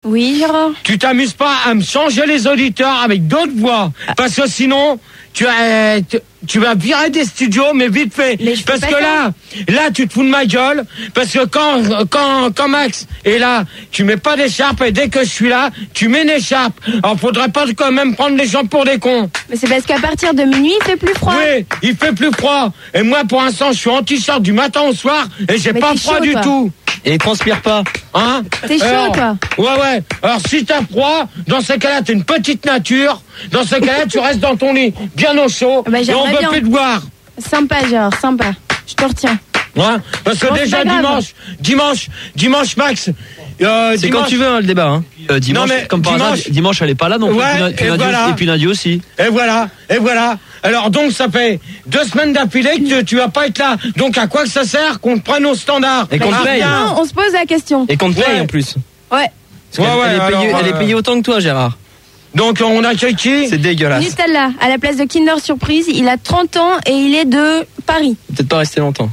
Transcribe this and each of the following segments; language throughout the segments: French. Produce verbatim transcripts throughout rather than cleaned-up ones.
Oui, Gérard. Tu t'amuses pas à me changer les auditeurs avec d'autres voix, ah. parce que sinon, tu, as, tu, tu vas virer des studios, mais vite fait. Mais je parce peux que pas là, là, tu te fous de ma gueule, parce que quand, quand, quand Max est là, tu mets pas d'écharpe, et dès que je suis là, tu mets une écharpe. Alors, faudrait pas quand même prendre les gens pour des cons. Mais c'est parce qu'à partir de minuit, il fait plus froid. Oui, il fait plus froid. Et moi, pour l'instant, je suis en t-shirt du matin au soir, et j'ai mais pas froid chaud, du toi. tout. Et il transpire pas. Hein? T'es chaud, Alors, toi. Ouais, ouais. Alors, si t'as froid, dans ce cas-là, t'es une petite nature. Dans ce cas-là, tu restes dans ton lit, bien au chaud. Bah, et on j'aimerais peut bien. plus te voir. Sympa, Gérard, sympa. Je te retiens. Ouais, parce que Bon, déjà, c'est pas grave. dimanche, dimanche, dimanche, Max. Euh, C'est dimanche, quand tu veux, hein, le débat. Hein. Euh, dimanche, Non, mais comme par dimanche- hasard, dimanche, elle est pas là, donc. Ouais, et puis, et lundi, voilà. et puis lundi aussi. Et voilà, et voilà. Alors donc ça fait deux semaines d'affilée que tu, tu vas pas être là. Donc à quoi que ça sert qu'on te prenne au standard? Et qu'on te Ah, paye. rien. Non, on se pose la question. Et qu'on te paye Ouais. en plus. Ouais. Parce qu'elle- Ouais, ouais, elle, est payée, alors, elle est euh, payée autant que toi, Gérard. Donc on accueille qui? C'est dégueulasse. Nutella, à la place de Kinder Surprise, il a trente ans et il est de Paris. Peut-être pas rester longtemps.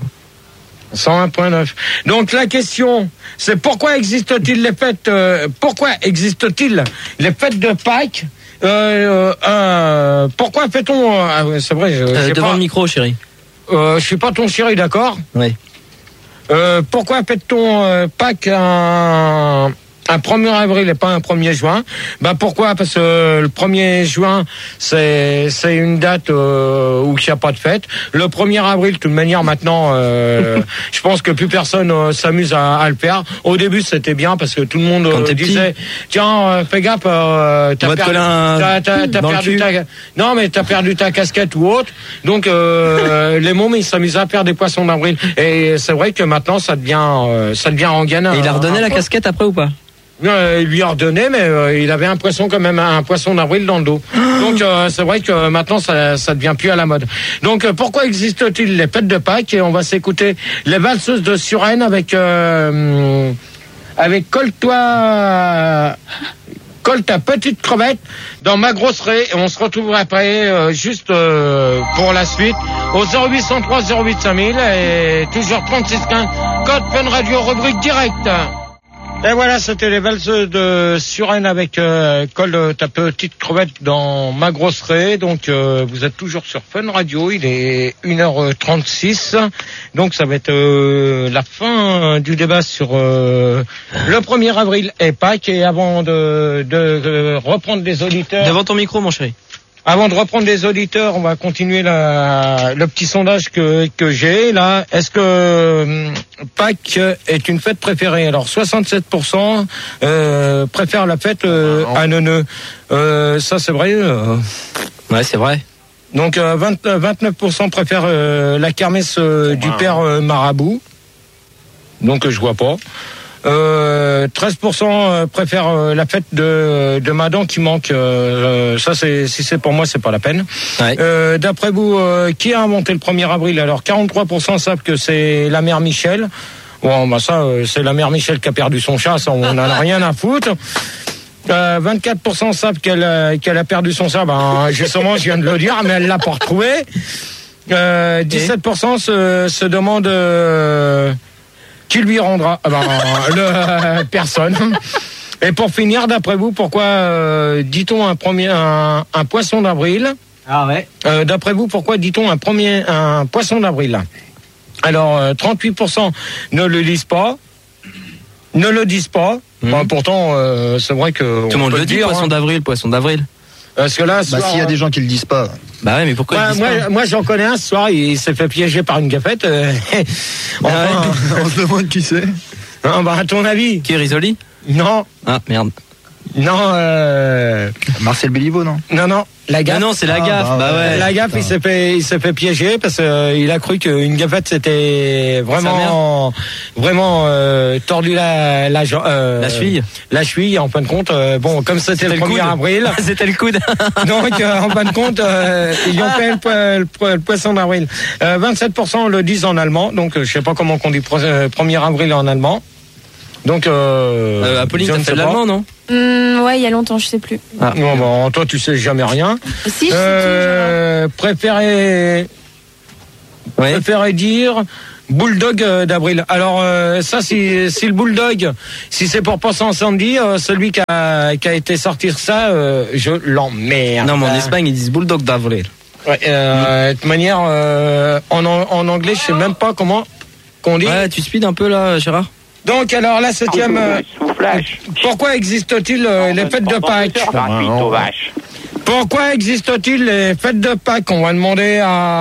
cent un virgule neuf. Donc la question, c'est pourquoi existe-t-il les fêtes euh, Pourquoi existe-t-il les fêtes de Pâques euh, euh, Pourquoi fait-on euh, ah ouais, c'est vrai, je, Euh, je sais devant pas, le micro, chérie. euh, je suis pas ton chéri, d'accord. Oui. Euh, pourquoi fête-t-on euh, Pâques un, un premier avril et pas un premier juin? Bah pourquoi? Parce que euh, le premier juin, c'est c'est une date euh, où il n'y a pas de fête. Le premier avril, de toute manière, maintenant, euh, je pense que plus personne euh, s'amuse à, à le faire. Au début, c'était bien parce que tout le monde Quand euh, t'es disait, tiens, euh, fais gaffe, euh, t'as On va te perdu, coller un t'as, t'as, t'as dans le perdu cul. ta, non mais t'as perdu ta casquette ou autre. Donc euh, les mômes, ils s'amusaient à faire des poissons d'avril. Et c'est vrai que maintenant, ça devient, euh, ça devient rengainant. Et il a redonné la casquette après ou pas? Euh, il lui a redonné, mais euh, il avait un poisson quand même, un poisson d'avril dans le dos. Donc euh, c'est vrai que maintenant ça, ça devient plus à la mode. Donc euh, pourquoi existe-t-il les fêtes de Pâques? Et on va s'écouter les valseuses de Suresnes avec euh, avec Colle-toi, colle ta petite crevette dans ma grosse raie. Et on se retrouvera après euh, juste euh, pour la suite au zéro huit cent trois zéro huit cinq mille et toujours trente-six quinze code Fun Radio rubrique directe. Et voilà, c'était les valseuses de Suresnes avec euh, Colle ta petite crevette dans ma grosse raie. Donc euh, vous êtes toujours sur Fun Radio, il est une heure trente-six. Donc ça va être euh, la fin du débat sur euh, le premier avril et Pâques. Et avant de, de, de reprendre les auditeurs... Devant ton micro, mon chéri. Avant de reprendre les auditeurs, on va continuer la, le petit sondage que, que j'ai là. Est-ce que hum, Pâques est une fête préférée? Alors soixante-sept pour cent euh, préfèrent la fête euh, à Neuneu. Euh, ça c'est vrai. Euh. Ouais, c'est vrai. Donc euh, vingt, vingt-neuf pour cent préfèrent euh, la kermesse euh, du père euh, marabout. Donc euh, je vois pas. Euh, treize pour cent préfèrent euh, la fête de, de Madan qui manque. Euh, ça, c'est, si c'est pour moi, c'est pas la peine. Ouais. Euh, d'après vous, euh, qui a inventé le premier avril? Alors, quarante-trois pour cent savent que c'est la mère Michel. Bon, bah ça, euh, c'est la mère Michel qui a perdu son chat. Ça, on en a rien à foutre. Euh, vingt-quatre pour cent savent qu'elle, a- qu'elle a perdu son chat. Ben, justement, je viens de le dire, mais elle l'a pas retrouvé. Euh, dix-sept pour cent se, se demandent... Euh, qui lui rendra ah ben, le, euh, personne. Et pour finir, d'après vous, pourquoi euh, dit-on un premier un, un poisson d'avril? Ah ouais. Euh, d'après vous, pourquoi dit-on un premier un poisson d'avril? Alors euh, trente-huit pour cent ne le disent pas, ne le disent pas. Mmh. Bon, pourtant, euh, c'est vrai que Tout le monde le dit, dire, poisson hein. d'avril, poisson d'avril. Parce que là, ce Bah, soir, s'il y a des gens qui le disent pas. Bah ouais, mais pourquoi Ouais, ils disent moi, pas moi, j'en connais un ce soir, il s'est fait piéger par une gafette. Euh, enfin, On se demande qui c'est. hein, bah, à ton avis? Qui est Risoli? Non, Ah merde. non, euh, Marcel Béliveau, non? non, non, la Ah gaffe. non, c'est la Ah, gaffe. bah Bah ouais. ouais. La gaffe, il s'est fait, il s'est fait piéger parce qu'il a cru qu'une gafette c'était vraiment, vraiment euh, tordu la, la, euh, La cheville. La cheville. En fin de compte, euh, bon, comme c'était le premier avril, C'était le coude. donc euh, en fin de compte, euh, ils ont fait le, po- le po- le poisson d'avril. Euh, vingt-sept pour cent le disent en allemand, donc euh, je sais pas comment on dit pro- euh, premier avril en allemand. Donc, euh, Euh, Apolline, je t'as ne fait sais de pas. l'allemand, non? Hum, ouais, il y a longtemps, je sais plus. Ah. Non, bon, toi, tu sais jamais rien. Si, je sais Euh, préférez, Ouais. préférez dire Bulldog euh, d'Avril. Alors euh, ça, si, si le Bulldog, si c'est pour passer en Sandy, euh, celui qui a, qui a été sortir ça, euh, je l'emmerde. Non, mais en Espagne, ils disent Bulldog d'Avril. Ouais, euh, de toute manière, euh, en, en anglais, je sais même pas comment qu'on dit. Ouais, tu speed un peu là, Gérard. Donc alors la septième, euh, Soufflage. pourquoi existe-t-il euh, les fêtes de Pâques? Pourquoi existe-t-il les fêtes de Pâques? On va demander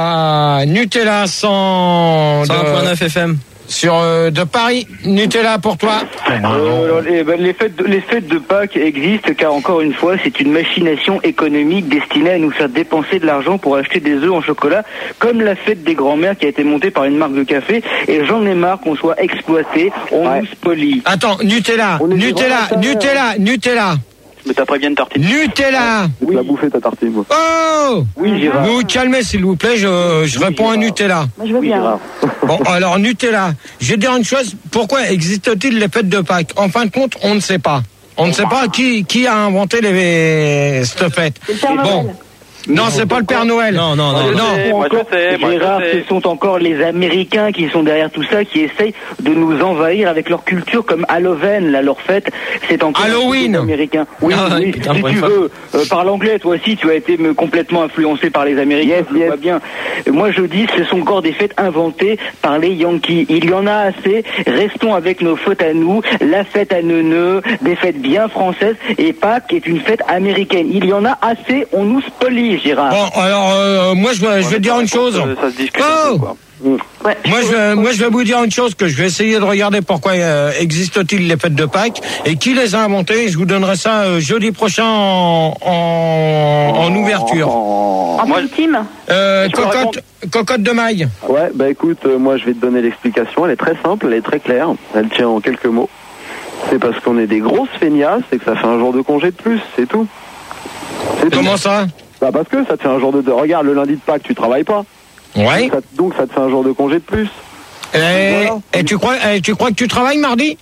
à Nutella cent cent un virgule neuf F M. sur euh, de Paris. Nutella pour toi. Euh, les, ben, les, fêtes de, les fêtes de Pâques existent car encore une fois c'est une machination économique destinée à nous faire dépenser de l'argent pour acheter des œufs en chocolat, comme la fête des grands-mères qui a été montée par une marque de café. Et j'en ai marre qu'on soit exploité, on Ouais. nous spolie. Attends, Nutella, On est Nutella, vraiment Nutella, Nutella, Mais t'as pas bien de tartine. Nutella. Oui. La bouffer ta tartine, moi. Oh, Oui, Gérard. vous vous calmez s'il vous plaît, je, je réponds à Nutella. Moi, je veux Oui, bien. Gérard. Bon, alors Nutella, je vais dire une chose, pourquoi existe-t-il les fêtes de Pâques? En fin de compte, on ne sait pas. On ne sait pas qui, qui a inventé les, cette fête. C'est le Père Bon. Noël. Non, c'est pas le Père Noël. Non, non, non. Euh, non. Moi, je sais, moi, je Gérard, sais. ce sont encore les Américains qui sont derrière tout ça, qui essayent de nous envahir avec leur culture comme Halloween, là, leur fête. C'est encore Halloween. les Américains. Oui, Ah, oui, putain, si pour tu une fois. veux. Euh, parle anglais, toi aussi, tu as été me, complètement influencé par les Américains. Yes, je le yes. vois bien. Euh, Moi, je dis, ce sont encore des fêtes inventées par les Yankees. Il y en a assez. Restons avec nos fautes à nous. La fête à neuneux, des fêtes bien françaises, et Pâques est une fête américaine. Il y en a assez. On nous spolie, Gérard. Bon, alors euh, moi je vais, je vais dire une chose. Ça se discute Oh un peu, quoi. Ouais. Moi je, vais, moi je vais vous dire une chose, que je vais essayer de regarder pourquoi euh, existe-t-il les fêtes de Pâques et qui les a inventées. Je vous donnerai ça euh, jeudi prochain en, en, en ouverture. Oh. En ultime. Euh, Tu peux cocotte, cocotte de maille. Ouais, bah écoute, euh, moi je vais te donner l'explication. Elle est très simple, elle est très claire. Elle tient en quelques mots. C'est parce qu'on est des grosses feignasses et que ça fait un jour de congé de plus, c'est tout. C'est tout. Comment ça? Bah parce que ça te fait un jour de... Regarde, le lundi de Pâques, tu travailles pas. Ouais. Donc ça, donc ça te fait un jour de congé de plus. Et, Voilà. et tu crois, et tu crois que tu travailles mardi?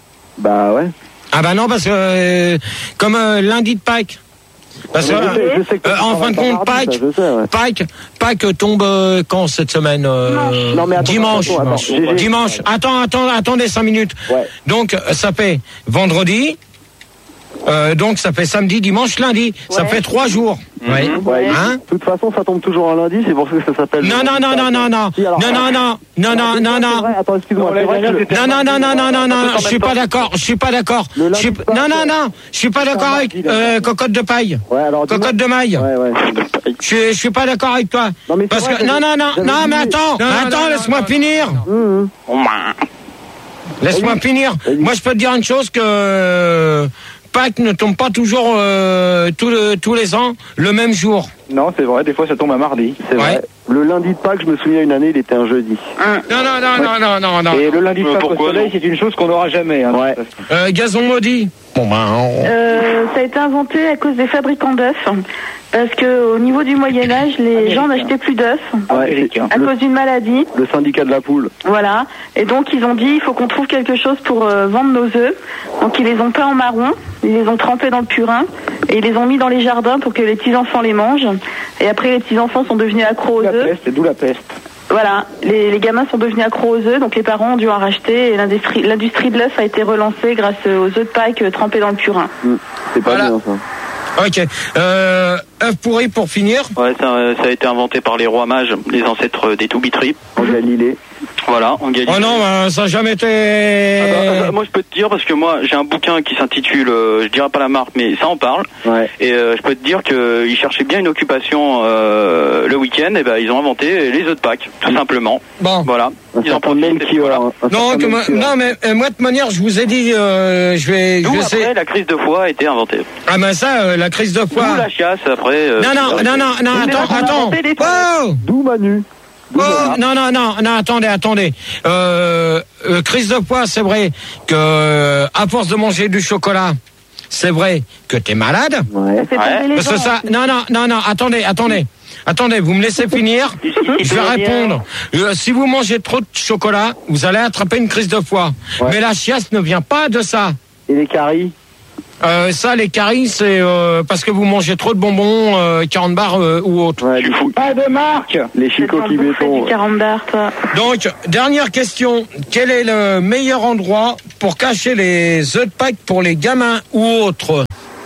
Bah ouais. Ah bah non, parce que euh, comme euh, lundi de Pâques. Parce que Je sais- je sais que euh, tu en fin de travailles compte, pas mardi, Pâques, ça, je sais, ouais. Pâques, Pâques tombe euh, quand cette semaine? euh, Non, mais attends, dimanche. attends, attends, j'ai- j'ai- dimanche. Attends, attends, attendez cinq minutes. Ouais. Donc euh, ça fait vendredi. Euh, donc ça fait samedi, dimanche, lundi. Ça Ouais. fait trois jours. Oui. Ouais, Hein? de toute façon, ça tombe toujours un lundi, c'est pour ça que ça s'appelle... Non, non, non, non, non, non, Si, alors- non, non, non, non, non, non, non. C'est vrai, attends, excuse-moi. Non, c'est vrai la que le- dernière, Non, non, non, non, non, non, non, je suis pas d'accord, je suis pas d'accord. Le Je suis- lundi de Pâques, Non, non, non, je suis pas d'accord avec euh, cocotte de paille. Ouais, alors... dis-moi- Cocotte de maille. Ouais, ouais. Je suis, je suis pas d'accord avec toi. Non, mais c'est Parce vrai que, que non, non, non, j'avais non, mais oublié. attends, Non, non, attends, non, laisse-moi non, finir. Hum, hum. Laisse-moi finir. Vas-y. Moi, je peux te dire une chose que euh, Pâques ne tombe pas toujours euh, tous, le- tous les ans le même jour. Non, c'est vrai, des fois ça tombe à mardi. C'est Ouais. vrai. Le lundi de Pâques, je me souviens une année, il était un jeudi. Non, non, non, non, non, non, non. Et le lundi de Euh, Pâques au pourquoi, soleil, non c'est une chose qu'on n'aura jamais. Hein. Ouais. Euh, gazon maudit. Bon, ben, on- Euh, ça a été inventé à cause des fabricants d'œufs. Parce que au niveau du Moyen-Âge, les Américain. gens n'achetaient plus d'œufs Ouais, Américain. à le, cause d'une maladie. le syndicat de la poule. Voilà. Et donc, ils ont dit, il faut qu'on trouve quelque chose pour euh, vendre nos œufs. Donc, ils les ont peints en marron, ils les ont trempés dans le purin, et ils les ont mis dans les jardins pour que les petits-enfants les mangent. Et après, les petits-enfants sont devenus accros aux La œufs. peste, c'est d'où la peste. Voilà. Les, les gamins sont devenus accros aux œufs, donc les parents ont dû en racheter. Et l'industrie, l'industrie de l'œuf a été relancée grâce aux œufs de Pâques euh, trempés dans le purin. Hum. C'est pas Voilà. bien, ça. Ok. Euh, œuf pourri pour finir. Ouais, ça, ça a été inventé par les rois mages, les ancêtres des Toubitris. En Galilée. Voilà, en Galilée. Oh non, ben, ça n'a jamais été... Ah bah, ah bah, moi je peux te dire parce que moi j'ai un bouquin qui s'intitule, euh, je dirais pas la marque mais ça en parle, Ouais. et euh, je peux te dire qu'ils cherchaient bien une occupation euh, le week-end, et ben ils ont inventé les œufs de Pâques tout simplement. Bon. Voilà, Un ils en certain même profitent. qui, et voilà. voilà. Un Non, certain que moi- Melchior. non, mais euh, moi de toute manière, je vous ai dit, euh, je vais, je D'où vais après essayer. la crise de foie a été inventée. Ah ben ça, euh, la crise de D'où foie. la chiasse après. euh, Non, non, non, non, non, Mais attends, on a attends. inventé des Oh, D'où Manu. D'où oh, Laura. non, non, non, non, attendez, attendez. Euh, euh, crise de foie, c'est vrai que euh, à force de manger du chocolat, c'est vrai que t'es malade. Ouais. Ça fait Ouais. tomber les Parce que gens. ça, non, non, non, non, attendez, attendez. Attendez, vous me laissez finir. Je vais répondre. Euh, si vous mangez trop de chocolat, vous allez attraper une crise de foie. Ouais. Mais la chiasse ne vient pas de ça. Et les caries. Euh, ça, les caries, c'est euh, parce que vous mangez trop de bonbons, euh, quarante bars euh, ou autre. Ouais, les, Pas de marque. les chicots qui béton. du quarante bar, toi. Donc, dernière question. Quel est le meilleur endroit pour cacher les œufs de Pâques pour les gamins ou autres?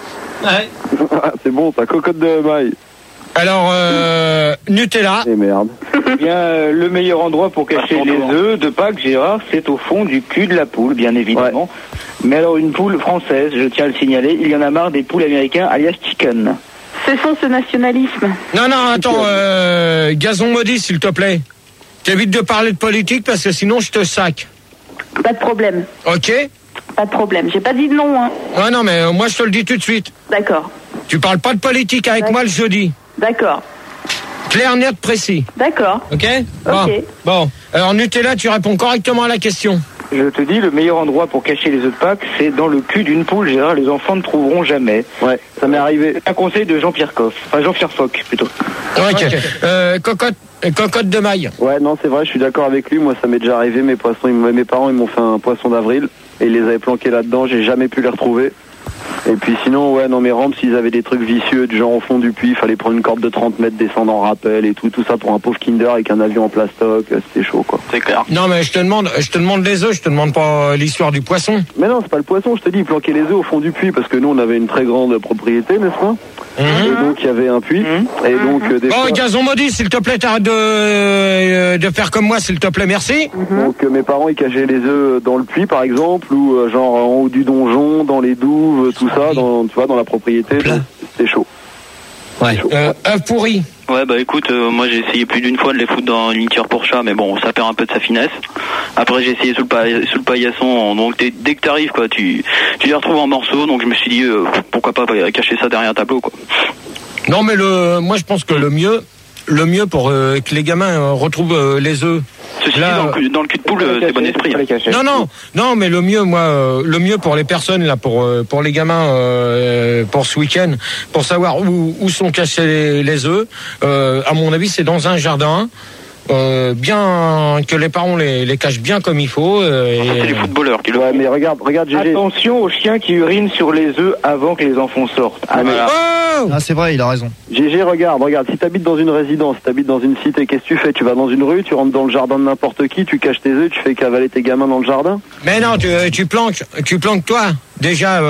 C'est bon, ta cocotte de maille. Alors, euh, Nutella. Et merde. Bien, euh, le meilleur endroit pour cacher Bah, les devant. œufs de Pâques, Gérard, c'est au fond du cul de la poule, bien évidemment. Mais alors, une poule française, je tiens à le signaler, il y en a marre des poules américaines, alias chicken. Cessons ce nationalisme. Non, non, attends, euh, Gazon maudit, s'il te plaît. T'évites de parler de politique parce que sinon je te sac. Pas de problème. Ok? Pas de problème. J'ai pas dit de non, hein. Ouais, non, mais euh, moi je te le dis tout de suite. D'accord. Tu parles pas de politique avec Ouais. moi le jeudi. D'accord. Clair, net, précis. D'accord. Ok? Bon. Ok. Bon. Alors Nutella, tu réponds correctement à la question. Je te dis, le meilleur endroit pour cacher les œufs de Pâques, c'est dans le cul d'une poule, Gérard, les enfants ne trouveront jamais. Ouais, ça m'est arrivé. Un conseil de Jean-Pierre Coff, enfin Jean-Pierre Fock, plutôt. Ok. Euh, cocotte, euh, cocotte de maille. Ouais, non, c'est vrai, je suis d'accord avec lui. Moi, ça m'est déjà arrivé. Mes poissons, ils m'ont- mes parents, ils m'ont fait un poisson d'avril et ils les avaient planqués là-dedans. J'ai jamais pu les retrouver. Et puis sinon, ouais, non, mes rampes, s'ils avaient des trucs vicieux, du genre au fond du puits, il fallait prendre une corde de trente mètres, descendre en rappel et tout, tout ça pour un pauvre Kinder avec un avion en plastoc, euh, c'était chaud, quoi. C'est clair. Non, mais je te demande, je te demande les œufs, je te demande pas euh, l'histoire du poisson. Mais non, c'est pas le poisson, je te dis, ils planquaient les œufs au fond du puits parce que nous, on avait une très grande propriété, n'est-ce pas? Et donc, il y avait un puits. Et donc, euh, des Bon, fois- Gazon maudit, s'il te plaît, t'arrêtes de, euh, de faire comme moi, s'il te plaît, merci. Donc euh, mes parents ils cachaient les œufs dans le puits par exemple ou euh, genre en haut du donjon, dans les douves, euh, tout ça, dans, tu vois, dans la propriété. donc, C'était chaud. Ouais. Euh, œufs pourris. Ouais, bah écoute, euh, moi j'ai essayé plus d'une fois de les foutre dans une litière pour chat, mais bon, ça perd un peu de sa finesse. Après j'ai essayé sous le, pa- sous le paillasson, donc dès, dès que t'arrives, quoi, tu, tu les retrouves en morceaux, donc je me suis dit, euh, pourquoi pas bah, cacher ça derrière un tableau, quoi. Non, mais le, moi je pense que le mieux, le mieux pour euh, que les gamins euh, retrouvent euh, les œufs. Ceci Là, dit, dans le, cul- dans le cul de poule, euh, c'est bon esprit. hein. Non, non, non, mais le mieux, moi, euh, le mieux pour les personnes là, pour euh, pour les gamins, euh, pour ce week-end, pour savoir où, où sont cachés les, les œufs. Euh, à mon avis, c'est dans un jardin. Euh, bien que les parents les, les cachent bien comme il faut. euh, Ça, c'est et, les footballeurs qui le Ouais, font. mais regarde, regarde G G. Attention aux chiens qui urinent sur les œufs avant que les enfants sortent. Ah, mais- Voilà. Oh Ah, c'est vrai, il a raison. G G, regarde, regarde. Si t'habites dans une résidence, si t'habites dans une cité, qu'est-ce que tu fais? Tu vas dans une rue, tu rentres dans le jardin de n'importe qui, tu caches tes œufs, tu fais cavaler tes gamins dans le jardin. Mais non, tu, tu planques, tu planques toi. Déjà,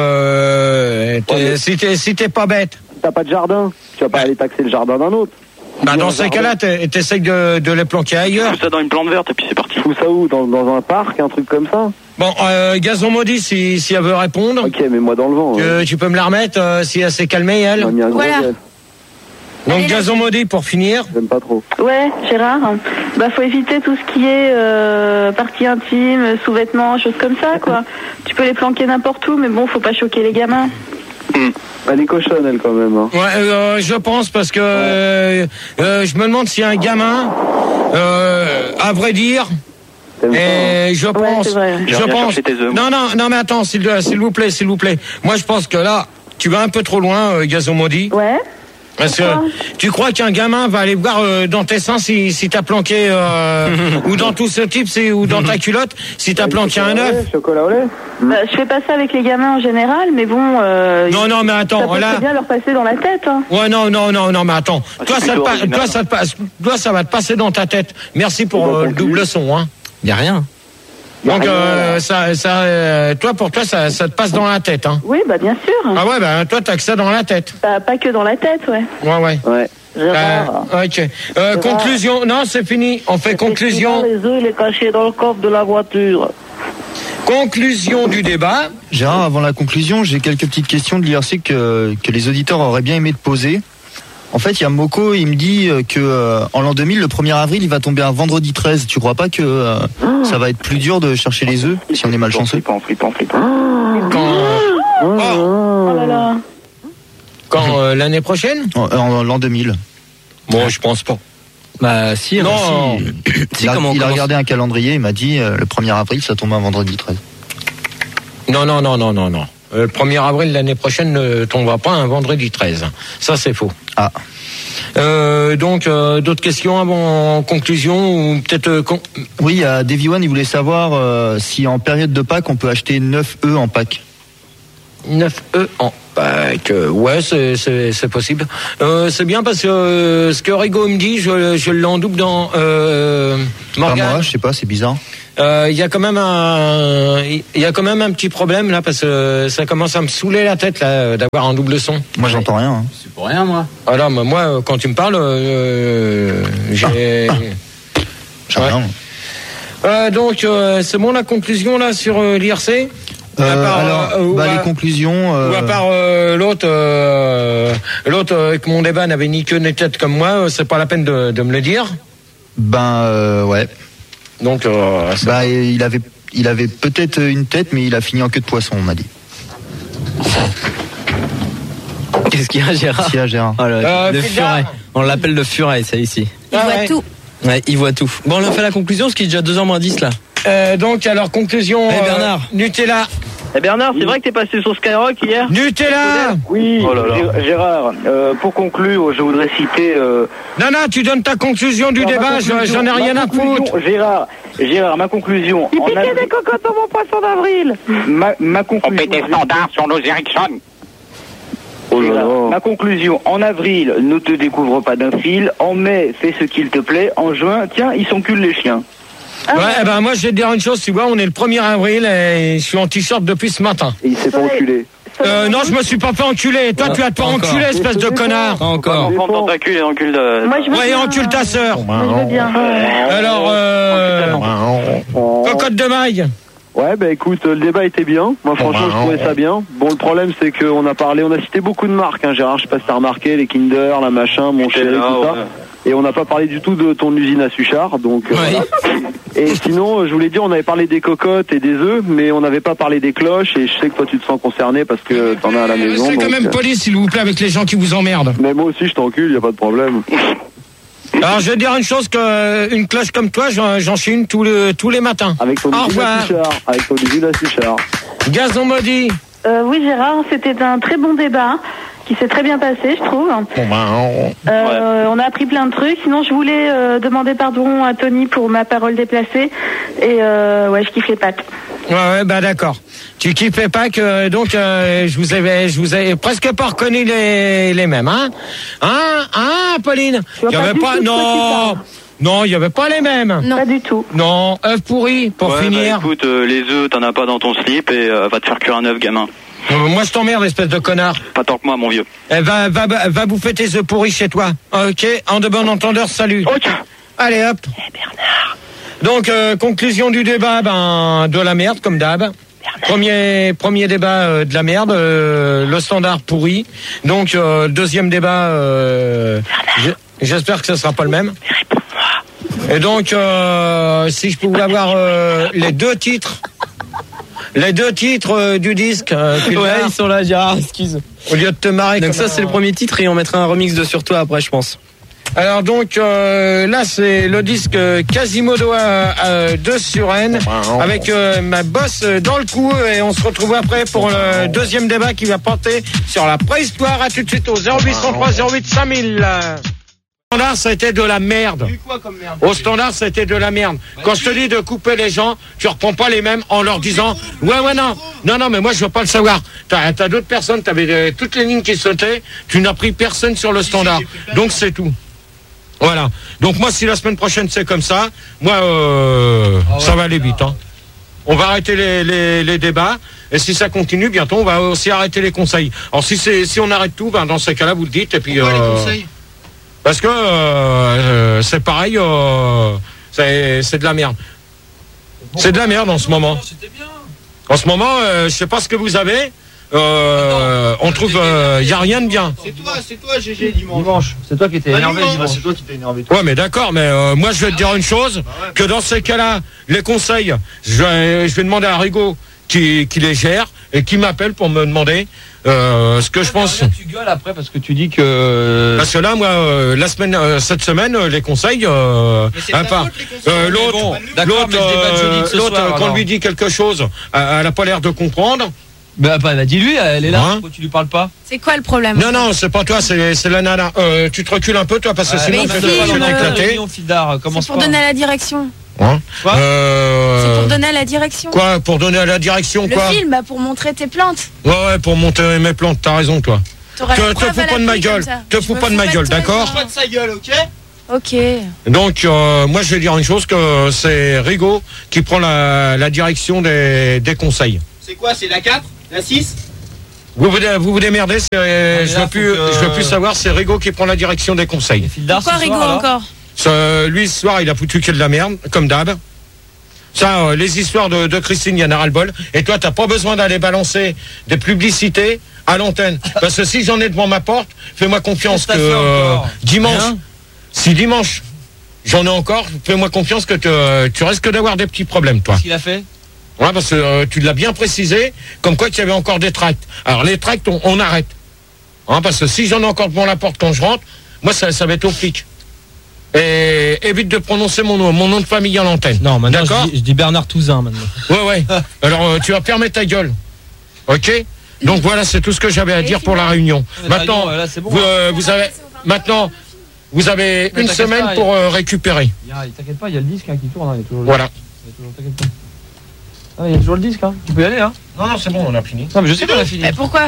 euh, t'es- Ouais, mais- si t'es si t'es pas bête. T'as pas de jardin, tu vas pas aller taxer le jardin d'un autre. Bah, Bien, dans le ces jardin. cas-là, t'es- t'essayes de, de les planquer ailleurs. Tout ça dans une plante verte et puis c'est parti. Tu fous ça où? Dans, dans un parc, un truc comme ça? Bon, euh, Gazon maudit, si, si elle veut répondre, Ok, mais moi dans le vent. tu, hein. tu peux me la remettre euh, si elle s'est calmée, elle. On a mis un gros Voilà. gel. Donc, Gazon maudit, pour finir. J'aime pas trop. Ouais, Gérard. Bah, faut éviter tout ce qui est euh, partie intime, sous-vêtements, choses comme ça, quoi. Tu peux les planquer n'importe où, mais bon, faut pas choquer les gamins. Elle est cochonne, elle, quand même. Hein. Ouais, euh, je pense parce que euh, euh, je me demande si un gamin, euh, à vrai dire, T'aimes pas, hein. et je Ouais, pense, c'est vrai. je Viens pense. chercher tes œufs, Non, moi. non, non, mais attends, s'il s'il vous plaît, s'il vous plaît. Moi, je pense que là, tu vas un peu trop loin, euh, Gazon maudit. Ouais. Parce que Pourquoi tu crois qu'un gamin va aller voir euh, dans tes seins si, si t'as planqué euh, ou dans tout ce type c'est ou dans ta culotte si t'as planqué un œuf. Chocolat au lait? Bah, je fais pas ça avec les gamins en général, mais bon. Euh, Non non mais ça attends peut là. très bien leur passer dans la tête. Hein. Ouais non non non non mais attends. Ah, Toi c'est ça te plutôt pa- original, toi ça te passe toi ça va te passer dans ta tête. Merci pour dans euh, ton le cul. double son hein. Y a rien. Y a Donc rien, euh, là. ça ça euh, toi pour toi ça ça te passe dans la tête hein. Oui, bah bien sûr. Ah ouais bah toi t'as que ça dans la tête. Bah, pas que dans la tête, ouais. Ouais ouais. Ouais. Gérard. Euh, ok. Euh, conclusion. Non, c'est fini. On fait conclusion. Les œufs, il est caché dans le coffre de la voiture. Conclusion du débat. Gérard, avant la conclusion, j'ai quelques petites questions de l'I R C que, que les auditeurs auraient bien aimé te poser. En fait, il y a Moko, il me dit que euh, en l'an deux mille, le premier avril, il va tomber un vendredi treize. Tu crois pas que euh, ça va être plus dur de chercher les œufs si on est malchanceux? Flippant, flippant, flippant. Quand, oh, Oh là là. quand euh, l'année prochaine. En, en l'an deux mille. Bon, je pense pas. Bah si, Non. si. Si, Il a, comment on il a commence- regardé un calendrier, il m'a dit euh, le premier avril, ça tombe un vendredi treize. Non, non, non, non, non, non. Euh, le premier avril l'année prochaine ne tombera pas un vendredi treize. Ça, c'est faux. Ah. Euh, donc, euh, d'autres questions avant en conclusion ou peut-être. euh, con- Oui, il y a Davy One, il voulait savoir euh, si en période de Pâques, on peut acheter neuf œufs en Pâques. neuf E en pack. Ouais, c'est, c'est, c'est possible. Euh, c'est bien parce que euh, ce que Rigo me dit, je, je l'endouble dans euh, Morgane. Pas moi, je sais pas, c'est bizarre. Il euh, y a quand même un, il y a quand même un petit problème là parce que ça commence à me saouler la tête là d'avoir un double son. Moi, j'entends rien. Hein. C'est pour rien, moi. Alors moi, quand tu me parles, euh, j'ai. Ah. J'ai ouais. rien. Euh, donc euh, c'est bon la conclusion là sur euh, l'I R C. Euh, part, alors, euh, bah, à, les conclusions. Euh... Ou à part euh, l'autre, euh, l'autre euh, avec mon débat n'avait ni queue ni tête comme moi, euh, c'est pas la peine de, de me le dire. Ben euh, ouais. Donc, euh, bah il avait, il avait peut-être une tête, mais il a fini en queue de poisson, on m'a dit. Qu'est-ce qu'il y a, Gérard? Qu'est-ce qu'il y a, Gérard? Oh, le, euh, le furet. On l'appelle le furet, ça ici. Il ah, voit ouais. tout. Ouais, il voit tout. Bon, on a fait la conclusion, parce qu'il est déjà deux heures moins dix là. Euh, donc, alors conclusion. Eh, Bernard. Euh, Nutella. Eh Bernard, c'est vrai que t'es passé sur Skyrock hier? Nutella. Oui, Oh là là. Gé- Gérard, euh, pour conclure, je voudrais citer... Euh, Non, non, tu donnes ta conclusion du non, ma débat. conclusion- J'en ai rien ma à conclusion, foutre. Gérard, Gérard, ma conclusion... Il en piquait avril- des cocottes dans mon poisson d'avril. Ma, ma conclusion... sur nos Ericsson. Oh là Gérard, là. ma conclusion, en avril, ne te découvre pas d'un fil. En mai, fais ce qu'il te plaît. En juin, tiens, ils s'enculent les chiens. Ah Ouais, ouais. eh ben moi je vais te dire une chose, tu vois, on est le premier avril et je suis en t-shirt depuis ce matin. Et il s'est pas Ouais. enculé. Euh, non, je me suis pas fait enculer. Toi, Ouais, tu vas te pas encore. enculer, espèce de connard. Pas encore. Défends. Prends ta cul et encule de... Moi, je veux Ouais, bien. encule ta sœur. Moi, je veux bien. Alors, euh, Oh. cocotte de maille. Ouais, bah écoute, le débat était bien. Moi, franchement, je trouvais ça bien. Bon, le problème, c'est qu'on a parlé, on a cité beaucoup de marques, hein, Gérard. Je sais pas si t'as remarqué, les Kinder, la machin, mon chéri, Nutella, tout ça. ouais. Et on n'a pas parlé du tout de ton usine à Suchard, donc. euh, Oui. voilà. Et sinon, je voulais dire, on avait parlé des cocottes et des œufs, mais on n'avait pas parlé des cloches. Et je sais que toi, tu te sens concerné parce que t'en as à la maison. C'est quand donc, même euh, poli, s'il vous plaît, avec les gens qui vous emmerdent. Mais moi aussi, je t'encule, y a pas de problème. Alors, je vais dire une chose, que une cloche comme toi, j'en, j'en chie une tous les, tous les matins. Avec ton Au usine à revoir. Suchard. Avec ton usine à Suchard. Gazon maudit. Euh, oui, Gérard, c'était un très bon débat qui s'est très bien passé, je trouve. Euh, On a appris plein de trucs. Sinon, je voulais euh, demander pardon à Tony pour ma parole déplacée. Et euh, ouais, je kiffe les pâtes. Ouais, ouais, bah d'accord. Tu kiffais pas que donc euh, je vous avais, je vous avais presque pas reconnu les les mêmes, hein, hein, hein, Pauline. Je vois Il y pas avait du pas, tout de quoi tu non, parles. non, il y avait pas les mêmes. Non. Pas du tout. Non, œuf pourri pour Ouais, finir. bah, écoute, euh, les œufs, t'en as pas dans ton slip et euh, va te faire cuire un œuf, gamin. Euh, moi je t'emmerde, espèce de connard. Pas tant que moi, mon vieux. Eh, va, va, va bouffer tes œufs pourris chez toi. Ok, en de bon entendeur, salut. Oh, tiens. Allez hop. Eh Bernard. Donc euh, conclusion du débat, ben de la merde comme d'hab. Premier premier débat euh, de la merde, euh, le standard pourri. Donc euh, deuxième débat, euh, je- j'espère que ce sera pas le même. Et donc euh, si je pouvais avoir euh, les deux titres, les deux titres euh, du disque, euh, Ouais, Fulbert, ils sont là, Gérard, excuse. au lieu de te marrer. Donc comme ça, un- c'est le premier titre et on mettra un remix de Sur toi après, je pense. Alors donc euh, là c'est le disque euh, Quasimodo à, à deux sur N avec euh, ma bosse euh, dans le cou et on se retrouve après pour le deuxième débat qui va porter sur la préhistoire. À tout de suite au zéro huit cent trois zéro huit cinq mille. Au standard ça a été de la merde. Au standard ça a été de la merde. Quand je te dis de couper les gens, tu reprends pas les mêmes en leur disant ouais ouais non non non mais moi je veux pas le savoir. T'as as, d'autres personnes, t'avais euh, toutes les lignes qui sautaient, tu n'as pris personne sur le standard. Donc c'est tout. Voilà. Donc moi, si la semaine prochaine c'est comme ça, moi, euh, Ah ouais, ça va aller vite. Hein. On va arrêter les, les, les débats. Et si ça continue, bientôt, on va aussi arrêter les conseils. Alors si c'est si on arrête tout, ben dans ces cas-là, vous le dites. Et puis. Pourquoi euh, les conseils? Parce que euh, euh, c'est pareil. Euh, c'est c'est de la merde. C'est de la merde en ce moment. En ce moment, euh, je sais pas ce que vous avez. Euh, on trouve, il euh, y a rien de bien. C'est toi, c'est toi, G G, dimanche. Dimanche, c'est toi qui étais énervé Ah, dimanche. c'est toi qui t'es énervé. Ouais, mais d'accord, mais euh, moi je vais te dire une chose, que dans ces cas-là, les conseils, je vais, je vais demander à Rigaud qui, qui les gère et qui m'appelle pour me demander euh, ce que je pense. Tu gueules après parce que tu dis que. Parce que là, moi, euh, la semaine, euh, cette semaine, euh, les conseils, euh, hein, pas- euh, l'autre, Bon, d'accord, l'autre, mais le débat de jeudi de ce euh, l'autre, soir, euh, quand on alors. lui dit quelque chose, euh, elle a pas l'air de comprendre. Bah, bah, bah, dis-lui, elle est là, Hein pourquoi tu lui parles pas? C'est quoi le problème? Non, non, c'est pas toi, c'est, c'est la nana. Euh, tu te recules un peu, toi, parce que Ouais, sinon, mais je vais si, te- je vais me- t'éclater. Réunion, Fildar, C'est commence pour pas. donner la direction. Hein Quoi Euh, C'est Pour donner à la direction. Quoi? Pour donner à la direction, Le quoi? film, bah, pour montrer tes plantes. Ouais, ouais, pour monter mes plantes, t'as raison, toi. T'auras Te, la te preuve fous à pas de ma l'appui, gueule. comme ça. Te Je fous me pas de ma fous gueule, toi, d'accord? genre. Pas de sa gueule, ok? Ok. Donc, euh, moi, je vais dire une chose, que c'est Rigaud qui prend la, la direction des, des conseils. C'est quoi? C'est la quatre? La six? Vous vous, vous vous démerdez, c'est- mais je là, veux plus, faut que- je veux plus savoir, c'est Rigaud qui prend la direction des conseils. Fil d'art Pourquoi ce Rigaud soir, alors encore? Ça, lui, ce soir, il a foutu que de la merde, comme d'hab. Ça, euh, les histoires de, de Christine, il y en a ras-le-bol. Et toi, t'as pas besoin d'aller balancer des publicités à l'antenne. Parce que si j'en ai devant ma porte, fais-moi confiance que Qu'est-ce que t'as fait euh, encore dimanche, Rien si dimanche, j'en ai encore, fais-moi confiance que te- tu risques d'avoir des petits problèmes, toi. Qu'est-ce qu'il a fait? Ouais, parce que euh, tu l'as bien précisé, comme quoi il y avait encore des tracts. Alors les tracts, on, on arrête. Hein, parce que si j'en ai encore devant la porte quand je rentre, moi ça, ça va être au flic. Et évite de prononcer mon nom, mon nom de famille à l'antenne. Non, maintenant D'accord. je dis, je dis Bernard Touzin maintenant. Ouais, ouais. Alors euh, tu vas fermer ta gueule. Ok. Donc voilà, c'est tout ce que j'avais à dire pour la réunion. Mais Maintenant, Rigaud, là, c'est bon, vous, hein. euh, vous avez, maintenant, vous avez Mais une t'inquiète semaine pas, pour euh, récupérer. Il y a- T'inquiète pas, il y a le disque hein, qui tourne. Hein, il y a toujours le- Voilà. il y a toujours- t'inquiète pas. Ah, il y a toujours le disque, hein. Tu peux y aller, hein. Non, non, c'est bon, on a fini. Non, mais je sais qu'on a fini. Mais pourquoi?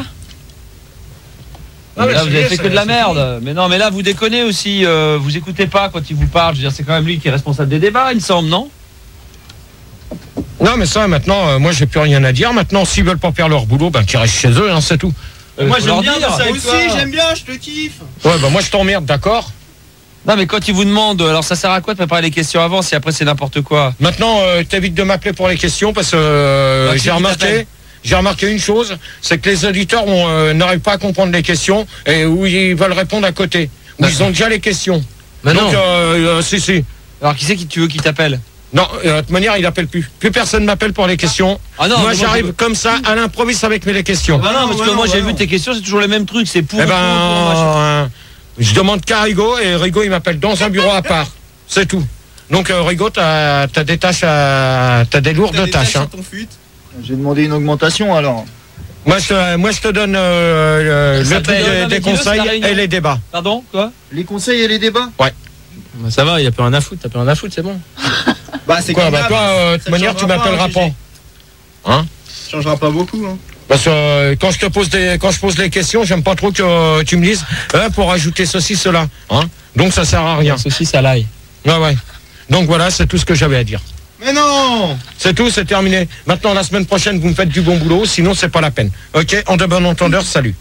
Ah, mais là, ça vous y avez est, fait ça- que de la c'est merde. Mais non, mais là, vous déconnez aussi. euh, vous écoutez pas quand il vous parle. Je veux dire, c'est quand même lui qui est responsable des débats, il me semble, non? Non, mais ça, maintenant, euh, moi, j'ai plus rien à dire. Maintenant, s'ils veulent pas faire leur boulot, ben, qu'ils restent chez eux, hein, c'est tout. Euh, Moi faut j'aime leur bien dire. ça Avec aussi, toi. j'aime bien, je te kiffe. Ouais, ben, moi, je t'emmerde, d'accord? Non, mais quand il vous demande, alors ça sert à quoi de préparer les questions avant si après c'est n'importe quoi? Maintenant, euh, t'évites de m'appeler pour les questions parce que euh, Bah, qui j'ai vous remarqué, t'appelle j'ai remarqué une chose, c'est que les auditeurs ont, euh, n'arrivent pas à comprendre les questions et où ils veulent répondre à côté, où ils ont déjà les questions. Mais Donc, non. euh, euh, si, si. Alors qui c'est qui tu veux qui t'appelle? Non, euh, de toute manière, il appelle plus. Plus personne m'appelle pour les questions. Ah non, moi, mais moi, j'arrive je- comme ça, à l'improviste avec mes les questions. Bah non, parce ouais, que non, moi j'ai ouais, vu non. tes questions, c'est toujours les mêmes trucs, c'est pour. Eh ben, pour, pour, machin. euh, je demande qu'à Rigaud et Rigaud, il m'appelle dans un bureau à part. C'est tout. Donc, euh, Rigaud, t'as, t'as des tâches à, t'as des lourdes T'as des tâches, taches hein. sur ton fut. J'ai demandé une augmentation alors. Moi je, te, moi, je te donne euh, Ça le te truc donne, des, mais des dis-le, c'est la conseils réunion. et les débats. Pardon, quoi? Les conseils et les débats? Bah, ça va, il a plus rien à foutre, t'as plus rien à foutre, c'est bon. Bah c'est Quoi, comme bah d'hab, toi, euh, de ça toute manière, tu changera pas, m'appelleras hein, pas. Gégé. Hein? Ça changera pas beaucoup. Hein. Parce que euh, quand je te pose des, quand je pose les questions, j'aime pas trop que euh, tu me dises euh, pour ajouter ceci, cela. Hein? Donc ça sert à rien. Ceci, ça l'aille. Ouais, ouais. Donc voilà, c'est tout ce que j'avais à dire. Mais non. C'est tout, c'est terminé. Maintenant, la semaine prochaine, vous me faites du bon boulot, sinon c'est pas la peine. Ok, en de bon entendeur, salut.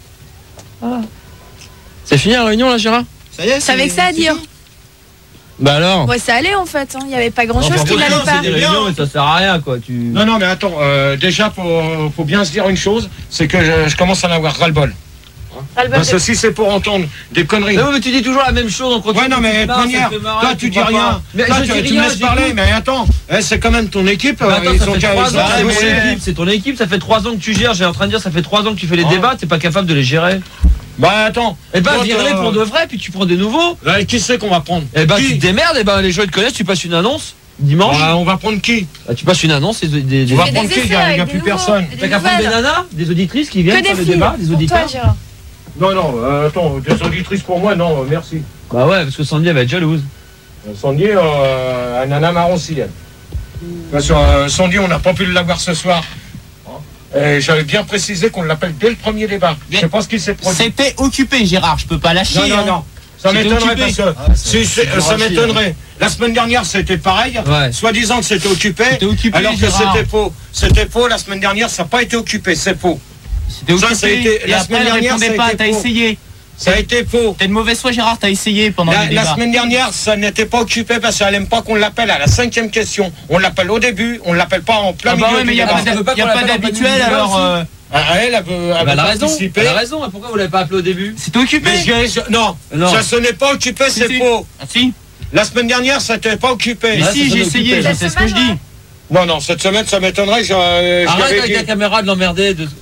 C'est fini la réunion là, Gérard? Ça y est. T'avais que ça à dire. Bah alors? Ouais, ça allait en fait. Il n'y avait pas grand chose Enfin, qui bon, n'allait non, pas. c'est des réunions, mais ça sert à rien, quoi. Tu. Non, non, mais attends, euh, déjà, faut, faut bien se dire une chose, c'est que je, je commence à en avoir ras-le-bol. Parce que si c'est pour entendre des conneries. Mais, oui, mais tu dis toujours la même chose, on continue. Ouais, non, mais de Non, ça manière, me fait marrer, toi, tu dis crois rien. pas. Mais Toi, je tu, dis tu me rien, laisses parler, j'écoute. mais attends, eh, c'est quand même ton équipe. Mais attends, ils ça ont fait qu'à- trois ils ont ans, qu'à c'est mon bosser. équipe, c'est ton équipe, ça fait trois ans que tu gères, j'ai en train de dire, ça fait trois ans que tu fais les Ah. débats, t'es pas capable de les gérer. Bah attends. Eh ben, Toi, vire-les euh, pour de vrai, puis tu prends des nouveaux. là, qui c'est qu'on va prendre? Eh ben, Qui tu te démerdes, eh ben, les gens ils te connaissent, tu passes une annonce, dimanche. Bah, on va prendre qui? Bah, tu passes une annonce, des, des, des- On va fais prendre des qui? Il y essais a, il y a avec plus des nouveaux. personne. Des T'as qu'à prendre des nouvelles. nanas, des auditrices qui viennent Que faire des le filles. débat, des Pour auditeurs. toi, Gérard. Non, non, euh, attends, des auditrices pour moi, non, euh, merci. Bah ouais, parce que Sandy elle va être jalouse. Euh, Sandy, euh, un nana marron aussi, elle. Parce que euh, Sandy, on n'a pas pu l'avoir ce soir. Et j'avais bien précisé qu'on l'appelle dès le premier débat. Je sais pas ce qui s'est produit. C'était occupé, Gérard. Je peux pas lâcher. Non, non, hein. non. Ça C'était m'étonnerait occupé. parce que si, c'est- c'est ça dur à chier, m'étonnerait. La semaine dernière, c'était pareil. Ouais. Soi-disant que c'était occupé. C'était occupé, alors que Gérard. c'était faux. C'était faux. La semaine dernière, ça n'a pas été occupé. C'est faux. C'était Ça, occupé. ça a été- Et la après, semaine elle dernière, répondait ça a pas. été T'as faux. essayé. Ça a été faux. T'es de mauvaise foi, Gérard. T'as essayé pendant La, le la débat. semaine dernière, ça n'était pas occupé parce qu'elle n'aime pas qu'on l'appelle à la cinquième question. On l'appelle au début, on l'appelle pas en plein Ah bah milieu ouais, mais du il y a débat. pas Elle veut pas d'hab- y a qu'on pas l'appelle en plein d'habituel milieu du débat alors. aussi. euh, Ah, elle, elle veut, elle Bah, veut elle a raison, participer. elle a raison, pourquoi vous l'avez pas appelé au début? C'était occupé. Mais je- je- non, Non. ça ce n'est pas occupé, Si, c'est si. faux. Ah si. La semaine dernière, ça n'était pas occupé. Mais Ouais, si, ça j'ai s'en essayé. occupait. Je sais ce que je dis. Non, non, cette semaine, ça m'étonnerait. Je, je Arrête l'avais avec dit. la caméra de l'emmerder. De...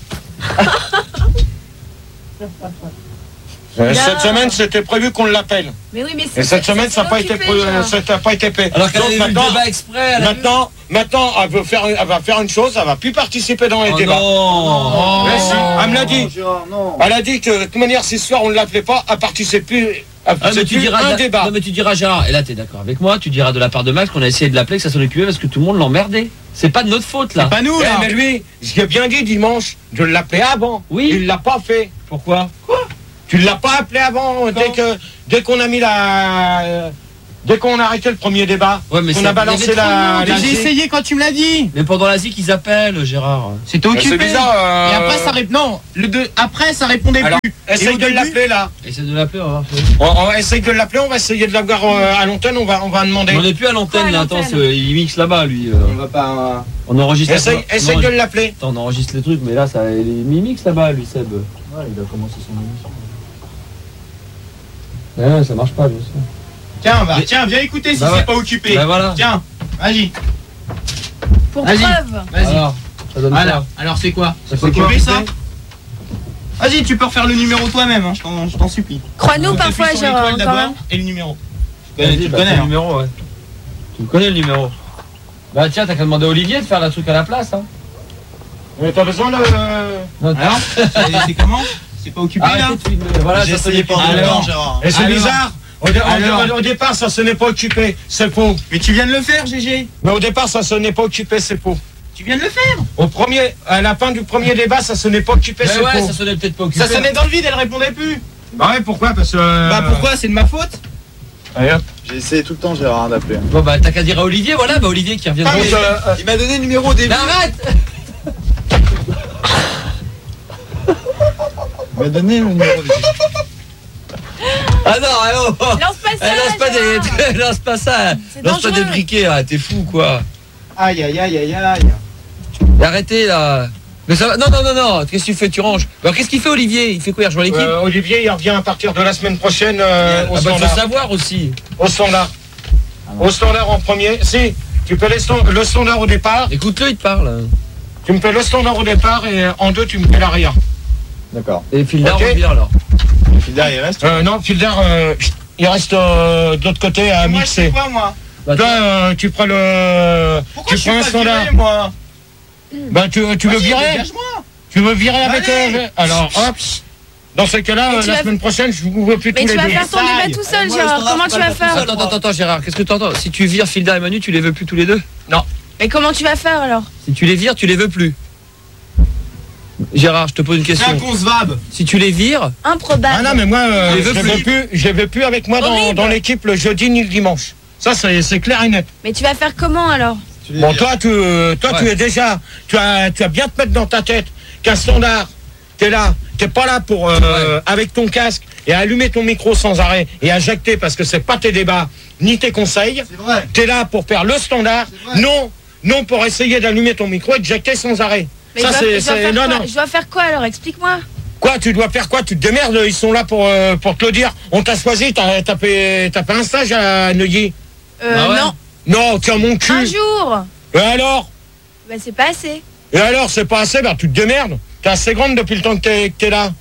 Euh, Non. Cette semaine, c'était prévu qu'on l'appelle. Mais oui, mais c'est. Et cette semaine, ça n'a pas été occupé, pré- Gérard. ça n'a pas été fait. Alors qu'elle Donc avait vu le maintenant, débat exprès. elle a vu- maintenant, maintenant, elle veut faire, elle va faire une chose. Elle va plus participer dans les Oh débats. non. Mais si, elle me l'a dit. Non, Gérard, non. Elle a dit que de toute manière, si ce soir on ne l'appelait pas, elle participait plus, Ah, Ah, mais c'est tu plus diras un de la- débat. Non mais tu diras Gérard, et là t'es d'accord avec moi, tu diras de la part de Max qu'on a essayé de l'appeler, que ça sonne occupé parce que tout le monde l'emmerdait. C'est pas de notre faute là. C'est pas nous Ouais, là. mais lui, j'ai bien dit dimanche, je l'appelais avant. Oui. Il l'a pas fait. Pourquoi? Tu l'as pas appelé avant, dès que dès qu'on a mis la euh, dès qu'on a arrêté le premier débat. Ouais, mais on ça- a balancé il y avait trop de la, monde, la J'ai zik. essayé quand tu me l'as dit. Mais pendant la zik ils appellent Gérard. C'était Mais occupé. c'est bizarre, euh, Et après ça répond. Non, le deux. Après ça répondait Alors, plus. Et essaye au de début- l'appeler là. Essaye de l'appeler, on va voir. On, on va essayer de l'appeler, on va essayer de l'avoir euh, à l'antenne, on va on va demander. On n'est plus à l'antenne Quoi, là, à attends, l'antenne c'est- il mixe là-bas lui. euh. On va pas. On enregistre. Essaye, on essaye de enregistre- l'appeler. Attends, on enregistre les trucs, mais là ça il mixe là-bas lui Seb. Ouais, il a commencé son émission. Ouais, ça marche pas, je sais. Tiens, bah, Mais- tiens, viens écouter si Bah c'est ouais. pas occupé. Bah voilà. Tiens, vas-y, Pour Vas-y. preuve. vas-y. Alors, ça donne Voilà. quoi? Alors c'est quoi? Ça C'est fait quoi? occupé ça? Vas-y, tu peux refaire le numéro toi-même, hein, je t'en- je t'en supplie. Crois-nous Donc, parfois, t'appuies sur Gérard, l'étoile quand d'abord même. et le numéro. Tu connais, Vas-y, tu bah, connais, fais le hein. numéro, ouais. Tu connais le numéro. Bah tiens, t'as qu'à demander à Olivier de faire la truc à la place, hein. Mais t'as besoin de. Non, Alors, c'est c'est comment? C'est pas occupé là? Arrêtez de filmer. Voilà, J'ai ça essayé sonne pendant occupé. Alors, longtemps, Gérard. Et c'est Alors. bizarre. Au, dé- au dé- Alors. au départ, ça se n'est pas occupé, c'est faux. Mais tu viens de le faire, G G. Mais au départ, ça se n'est pas occupé, c'est faux. Tu viens de le faire. Au premier, à la fin du premier débat, ça se n'est pas occupé, Mais c'est ouais, faux. ça sonnait peut-être pas occupé. Ça sonnait dans le vide, elle répondait plus. Bah ouais, pourquoi? Parce que. Bah pourquoi? C'est de ma faute? Allez, hop. J'ai essayé tout le temps, Gérard, d'appeler. Bon bah t'as qu'à dire à Olivier, voilà, bah Olivier qui revient. Donc, de- euh, euh, Il m'a donné le numéro au début. Mais arrête. Il m'a donné le numéro au début. Ah non, oh, oh. Lance pas ça. Elle lance pas Gérard. des, lance pas ça, C'est lance pas des dangereux. briquets, là, t'es fou quoi. Aïe aïe aïe aïe aïe. Et arrêtez là. Mais ça va, non non non non, qu'est-ce que tu fais, tu ranges. Bah qu'est-ce qu'il fait Olivier? Il fait quoi, il rejoint l'équipe? euh, Olivier, il revient à partir de la semaine prochaine euh, au Ah bah faut standard. savoir aussi. Au standard. Au standard en premier. Si, tu fais les stand- le standard au départ. Écoute-le, il te parle. Tu me fais le standard au départ et euh, en deux, tu me fais l'arrière. D'accord. Et Fildar Ok. revient alors. Le fil derrière, il reste. Euh, non, Filder, euh, il reste euh, de l'autre côté à Moi je sais mixer. quoi moi? Bah, Toi, euh, tu prends le. Pourquoi tu je suis prends un pas standard. viré moi? Bah, tu, tu veux Vas-y, virer dégage-moi. Tu veux virer avec. Allez. euh, alors, hop. Dans ce cas-là, Mais euh, tu la vas- semaine prochaine, je vous veux plus Mais tous tu les vas deux. faire ton Essaye. débat tout seul, Moi, le Gérard. standard, Comment c'est tu pas vas le faire? Attends, attends, attends, Gérard, qu'est-ce que t'entends? Si tu vires Fildar et Manu, tu les veux plus tous les deux? Mais comment tu vas faire alors? Si tu les vires, tu les veux plus. Gérard, je te pose une C'est question. un con se vabe. Si tu les vires, Improbable. Ah non, mais moi, euh, Je les je veux ne plus. veux plus, je les veux plus avec moi dans, Horrible. dans l'équipe le jeudi ni le dimanche. Ça, c'est c'est clair et net. Mais tu vas faire comment alors? Tu les Bon, vires. toi, tu, toi, Ouais. tu es déjà, tu as, tu as bien te mettre dans ta tête qu'un standard, t'es là, t'es pas là pour, euh, avec ton casque et à allumer ton micro sans arrêt et à jacter parce que c'est pas tes débats ni tes conseils. C'est vrai. T'es là pour faire le standard, C'est vrai. non, non pour essayer d'allumer ton micro et de jacter sans arrêt. Mais Ça, je dois, c'est, je dois c'est- faire non, quoi? non. Je dois faire quoi alors? Explique-moi. Quoi, tu dois faire quoi? Tu te démerdes, ils sont là pour, euh, pour te le dire. On t'a choisi, t'as, t'as fait, t'as fait un stage à Neuilly. Euh, Ah ouais. non. Non, tiens mon Un cul. jour. Et alors? Bah c'est pas assez. Et alors, c'est pas assez, bah tu te démerdes. T'es assez grande depuis le temps que t'es, que t'es là.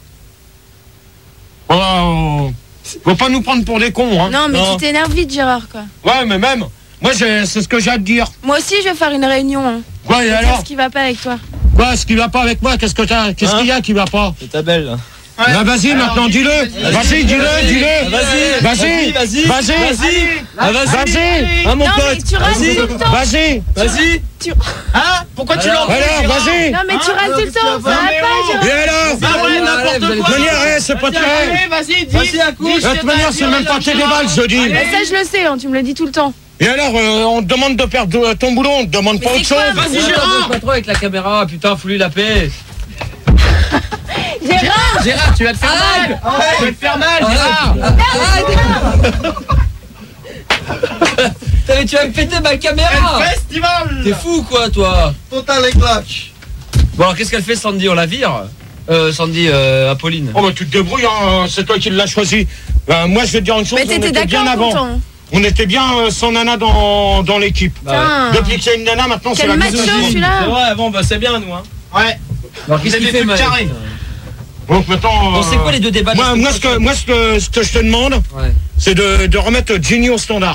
Oh, faut pas nous prendre pour des cons, hein. Non, mais tu t'énerves vite, Gérard, quoi. Ouais, mais même, moi, j'ai- c'est ce que j'ai à te dire. Moi aussi, je vais faire une réunion. Hein. Quoi, et Je vais dire alors? ce qui va pas avec toi. Quoi, ce qui va pas avec moi? Qu'est-ce que t'as? Qu'est-ce Hein qu'il y a qui va pas? C'est ta belle. Ah, vas-y, Alors, maintenant, dis- dis-le. vas-y, Vas-y, dis-le, dis-le. Vas-y, Vas-y, vas-y, vas-y, vas-y. Ah, vas-y. Vas-y, Hein, mon non, mais pote. tu râles Vas-y. tout le temps. vas-y. Vas-y. Hein? Pourquoi tu Alors, l'embêtes? Alors, Gérard? vas-y. Non, mais tu Hein râles tout le temps. Ça va Non, mais pas, oh. Gérard. Et alors? Ah ouais, Allez, n'importe vous allez quoi. Venez, arrête, c'est pas Vas-y, très. allez, vas-y, dis. Vas-y, un coup. dis De ce que toute t'as manière, à c'est dire, même pas tes Gérard. débats le jeudi. Allez. Mais ça, je le sais, hein, tu me le dis tout le temps. Et alors, euh, on te demande de faire de- ton boulot, on te demande Mais pas c'est autre chose. quoi, Vas-y, Ouais, Gérard. t'embête pas trop avec la caméra, putain, fous-lui la paix. Gérard. Gérard, tu vas te faire mal. Tu vas te faire mal, Gérard. Putain, mais tu vas me péter ma caméra. Quel festival. T'es fou quoi, toi? Total les claques. Bon, alors qu'est-ce qu'elle fait, Sandy? On la vire? Euh, Sandy, euh, Apolline. Oh, bah, tu te débrouilles, hein, c'est toi qui l'as choisi. Ben, moi, je vais te dire une chose, Mais on t'étais était bien d'accord avant. pourtant. On était bien euh, sans nana dans, dans l'équipe. Putain. Depuis que c'est une nana, maintenant, c'est Quel la macho misogynie. celui-là. C'est vrai, bon, bah c'est bien, nous. Hein. Ouais. Alors qu'est-ce Vous qu'il avez fait, fait ma- carré. Donc, maintenant. Bon, euh, c'est quoi les deux débats de la Moi, semaine moi, ce que, prochaine? moi ce, que, ce que je te demande, Ouais. c'est de, de remettre Ginny au standard.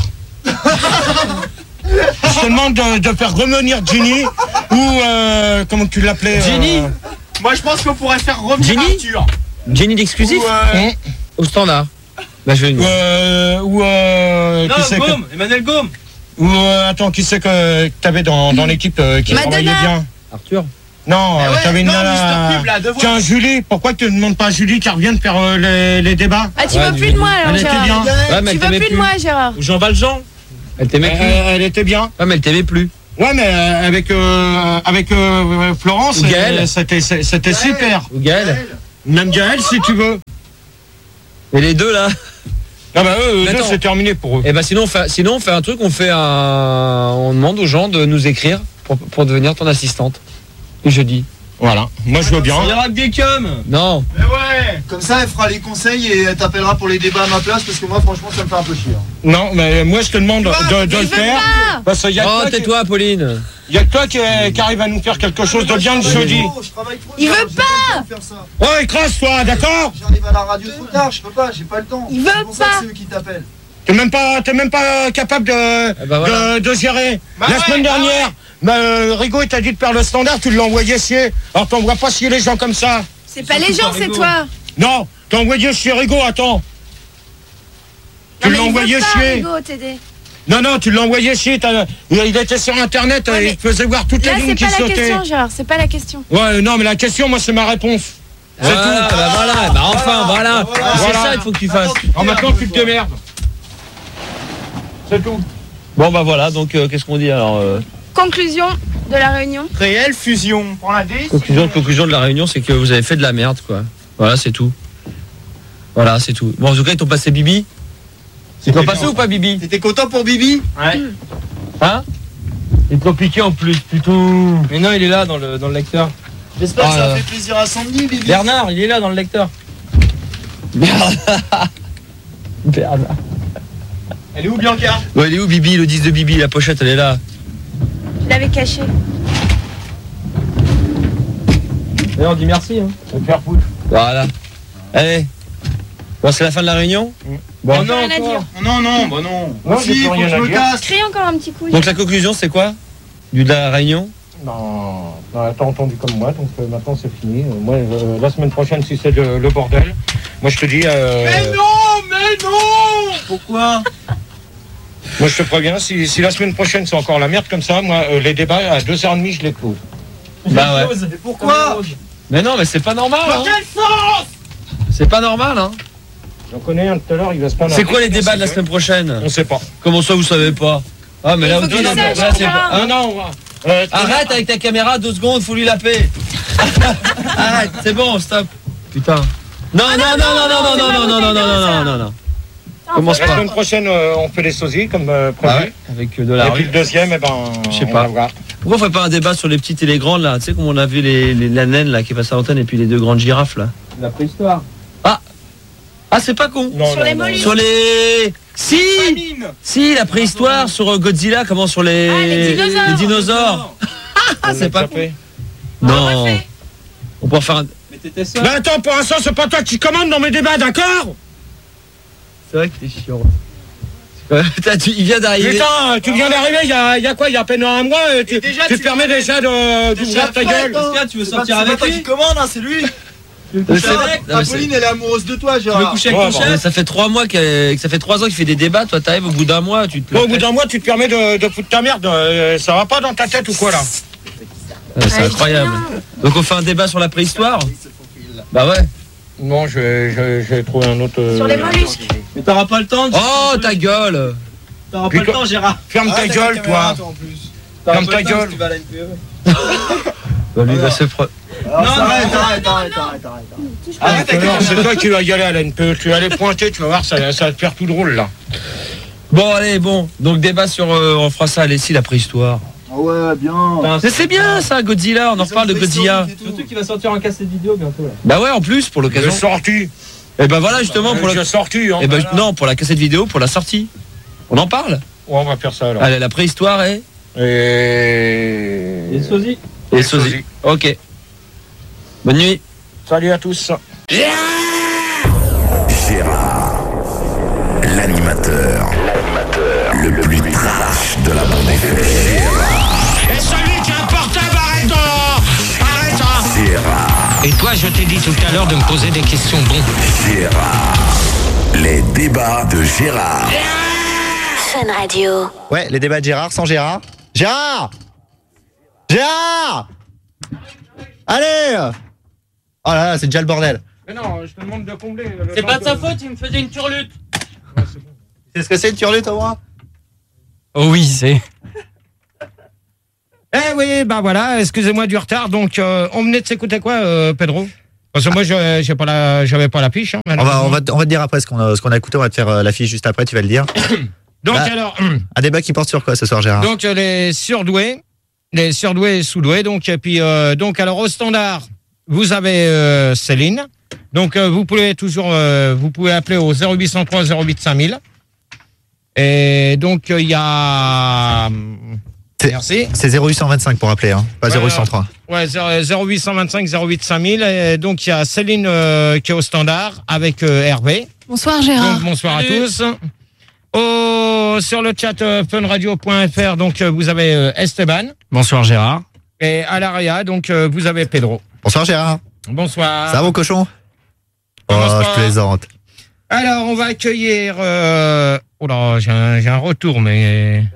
Je te demande de, de faire revenir Ginny ou euh, comment tu l'appelais euh, Ginny Moi, je pense qu'on pourrait faire revenir Ginny Arthur. Jenny d'exclusif? Ou, euh, hein Au standard. Bah, je vais Ou, euh, ou euh, Non, qui c'est que- Gaume, Emmanuel Gaume. Ou euh, attends, qui c'est que t'avais dans, dans l'équipe euh, qui Madonna. travaillait bien? Arthur. Non, Mais euh, ouais, t'avais une non, nana. Mister Pub, là, Devoir. Tiens, Julie, pourquoi tu ne demandes pas à Julie qui revienne faire euh, les, les débats? Ah, tu Ouais, veux du- plus de moi alors, Elle était Gérard bien. Ouais, mais Tu elle veux t'aimait plus de moi, Gérard Ou Jean Valjean. Elle t'aimait Elle, plus. elle était bien. Ouais, mais elle t'aimait plus. Ouais, mais euh, avec euh, avec euh, Florence, Ou Gaël. euh, c'était c'était super. Ou Gaël. Même Gaël, si tu veux. Et les deux là. Ah bah eux, eux Mais deux, attends. c'est terminé pour eux. Et bah sinon on fait, sinon on fait un truc, on fait un, on demande aux gens de nous écrire pour, pour devenir ton assistante. Le jeudi. Voilà. Moi, je veux bien. Il y aura que des cums. Non. Mais ouais. Comme ça, elle fera les conseils et elle t'appellera pour les débats à ma place parce que moi, franchement, ça me fait un peu chier. hein. Non, mais moi, je te demande de, de le faire. Parce qu'il y a que Oh, toi qui- tais-toi, Pauline. il y a que toi qui, qui arrive à nous faire quelque chose de bien le jeudi. Je travaille trop, Il Gérard, veut j'ai le temps de faire ça. Oh, écrase-toi, d'accord? J'arrive à la radio trop tard, je peux pas, j'ai pas le temps. Il veut C'est pour ça pas. que c'est eux qui t'appellent. T'es même pas, t'es même pas capable de, Eh ben voilà. de, de gérer. Bah La ouais, semaine bah dernière, bah, euh, Rigaud, il t'a dit de faire le standard, tu l'as envoyé chier. Alors t'envoies pas chier les gens comme ça. C'est pas les gens, c'est toi. Non, t'as envoyé chier Rigaud, attends. Tu Non, mais l'as il envoyé veut pas, chier. Rigaud, t'aider. Non, non, tu l'as envoyé chier. t'as- Il il était sur internet, Ouais, euh, mais il te faisait voir toutes Là, les c'est lignes qui pas la sautaient. question, Gérard, c'est pas la question. Ouais, non, mais la question, moi, c'est ma réponse. C'est Voilà, tout. bah voilà, bah enfin, voilà. Voilà. C'est Voilà. ça qu'il faut que tu fasses. Alors maintenant, tu te démerdes. C'est tout. Bon bah voilà, donc euh, qu'est-ce qu'on dit alors euh, Conclusion de la réunion. Réelle fusion. Prends la D. conclusion, conclusion de la réunion, c'est que vous avez fait de la merde, quoi. Voilà, c'est tout. Voilà, c'est tout. Bon, en tout cas, ils t'ont passé Bibi. Ils t'ont passé ou pas Bibi? T'étais content pour Bibi? Ouais. Hein? Ils t'ont piqué en plus, plutôt. Mais non, il est là dans le, dans le lecteur. J'espère Ah, que ça là. a fait plaisir à Sandy, Bibi. Bernard, il est là dans le lecteur. Bernard. Bernard. Elle est où, Bianca? Bon, il est où Bibi, le disque de Bibi, la pochette, elle est là. Je l'avais caché. D'ailleurs, on dit merci. Hein. Faut te faire foutre. Voilà. Allez. Bon, c'est la fin de la réunion. Bon. Oh non, Rien à encore. dire. Non, non, bah non. Non, si, j'ai plus faut rien que je à me dire. casse. Crée encore un petit coup. Donc la conclusion, c'est quoi du de la réunion? Non, non, t'as entendu comme moi, donc euh, maintenant c'est fini. Euh, moi, euh, la semaine prochaine, si c'est le, le bordel, moi je te dis. Euh, Mais non, mais non. Pourquoi? Moi je te préviens, si, si la semaine prochaine c'est encore la merde comme ça, moi euh, les débats à deux heures trente je les close. Bah ouais. Mais pourquoi? Mais non, mais c'est pas normal. Dans Hein. quel sens? C'est pas normal. Hein. J'en connais un tout à l'heure, il va se prendre. C'est un quoi les risque, débats de la c'est semaine prochaine? On sait pas. Comment ça, vous savez pas? Ah, mais Il là, faut vous qu'il non, sache, là, c'est Gérard. pas- Ah non, on va. Euh, Arrête avec ta caméra, deux secondes, faut lui la paix. Arrête, c'est bon, stop. Putain. Non, non, non, non, non, non, non, non, non, non, non, non, non, non. Commence La pas. semaine prochaine, euh, on fait les sosies comme euh, prévu. Ah ouais, avec euh, de la Et puis rue. le deuxième, eh ben, Je sais on pas. va voir. Pourquoi on ferait pas un débat sur les petites et les grandes là? Tu sais, comme on a vu les, les, la naine là qui est passée à l'antenne et puis les deux grandes girafes là. La préhistoire. Ah, c'est pas con. Non, Sur non, les non. mollusques. Sur les. Si! Si, la préhistoire, sur euh, Godzilla, comment sur les. Ah, les dinosaures. Les dinosaures. On c'est a pas tapé. Non. refait. On pourrait faire un. Mais t'étais seul. Mais attends, pour l'instant, c'est pas toi qui commande dans mes débats, d'accord? C'est vrai que t'es chiant. C'est quand même- Putain, tu- il vient d'arriver. Putain, tu viens d'arriver, il y a, il y a quoi? Il y a à peine un mois, et tu, déjà, tu tu- te permets déjà de- d'ouvrir ta gueule. Christian, tu veux C'est pas, sortir c'est pas avec toi lui? qui commande, hein, c'est lui. Mais c'est- Gérard, non, mais c'est- Apolline, elle est amoureuse de toi, Tu veux Gérard. coucher avec Ouais, ton bon, Mais chef? ça fait trois mois que, que ça fait trois ans qu'il fait des débats. Toi, t'arrives au bout d'un mois, tu te. Bon, au bout d'un mois, tu te permets de, de foutre ta merde. euh, Ça va pas dans ta tête ou quoi, là? Ouais, c'est Ah, incroyable. Donc on fait un débat sur la préhistoire. Bah ouais. Non, je vais, je vais- je vais trouver un autre. euh, Sur les mollusques. Mais t'auras pas le temps. de- Oh ta gueule. T'auras pas Puis le temps, Gérard. Ferme Ah, ta t'as gueule, la caméra, toi. en plus. T'auras Ferme pas ta le temps gueule. si tu vas à la N P E. Bah lui, il va se pre- Alors, Non, ça, non, arrête, non, arrête, arrête, arrête, arrête. Touche pas. Arrête, Non, arrête. c'est toi qui vas y aller à la N P E. Tu vas aller pointer, tu vas voir, ça, ça va te faire tout drôle, là. Bon allez, bon. Donc débat sur, euh, on fera ça. Allez, si la préhistoire. Ah ouais, bien. Mais c'est bien ça, Godzilla. On en reparle de Godzilla. Surtout qu'il va sortir un cassette vidéo bientôt là. Bah ouais, en plus pour J'ai l'occasion. sorti. Et ben voilà justement pour J'ai la. sorti, hein. Et ben non, pour la cassette vidéo, pour la sortie. On en parle. Ouais, on va faire ça, alors. Allez, la préhistoire est. Et... Et sosie. Et sosie. Ok. Bonne nuit. Salut à tous. Gérard, l'animateur, le plus trash de la bande F M. Et celui qui a un portable, arrête Arrête Gérard, Et toi, je t'ai dit tout à l'heure de me poser des questions bonnes. Gérard, Les débats de Gérard. Fun Radio. Ouais, les débats de Gérard sans Gérard. Gérard Gérard Allez Oh là là, c'est déjà le bordel. Mais non, je te demande de combler. C'est pas de sa faute, il me faisait une turlute. C'est ce que c'est une turlute, au moins? Oh oui, c'est... Eh oui, bah voilà, excusez-moi du retard. Donc, euh, on venait de s'écouter quoi, euh, Pedro? Parce que moi, je j'ai pas la, j'avais pas la fiche. Hein, on, va, on, va, on va te dire après ce qu'on a, ce qu'on a écouté, on va te faire euh, la fiche juste après, tu vas le dire. Donc, Bah, alors... un débat qui porte sur quoi ce soir, Gérard? Donc, euh, les surdoués, les surdoués et sous-doués. Donc, et puis, euh, donc, alors, au standard, vous avez euh, Céline. Donc, euh, vous pouvez toujours, euh, vous pouvez appeler au zéro huit cent trois zéro huit cinq mille. Et donc, il euh, y a... Merci. C'est zéro huit cent vingt-cinq pour appeler, hein, pas Ouais, zéro huit cent trois. Ouais, zéro huit cent vingt-cinq zéro huit cinq mille. Et donc, il y a Céline euh, qui est au standard avec euh, Hervé. Bonsoir Gérard. Donc, bonsoir Salut. à tous. Au, sur le chat euh, funradio point f r, donc, euh, vous avez euh, Esteban. Bonsoir Gérard. Et à l'Aria, donc, euh, vous avez Pedro. Bonsoir Gérard. Bonsoir. Ça va, mon cochon? Oh, Commence pas. je plaisante. Alors, on va accueillir... Euh... Oh là, j'ai un, j'ai un retour, mais...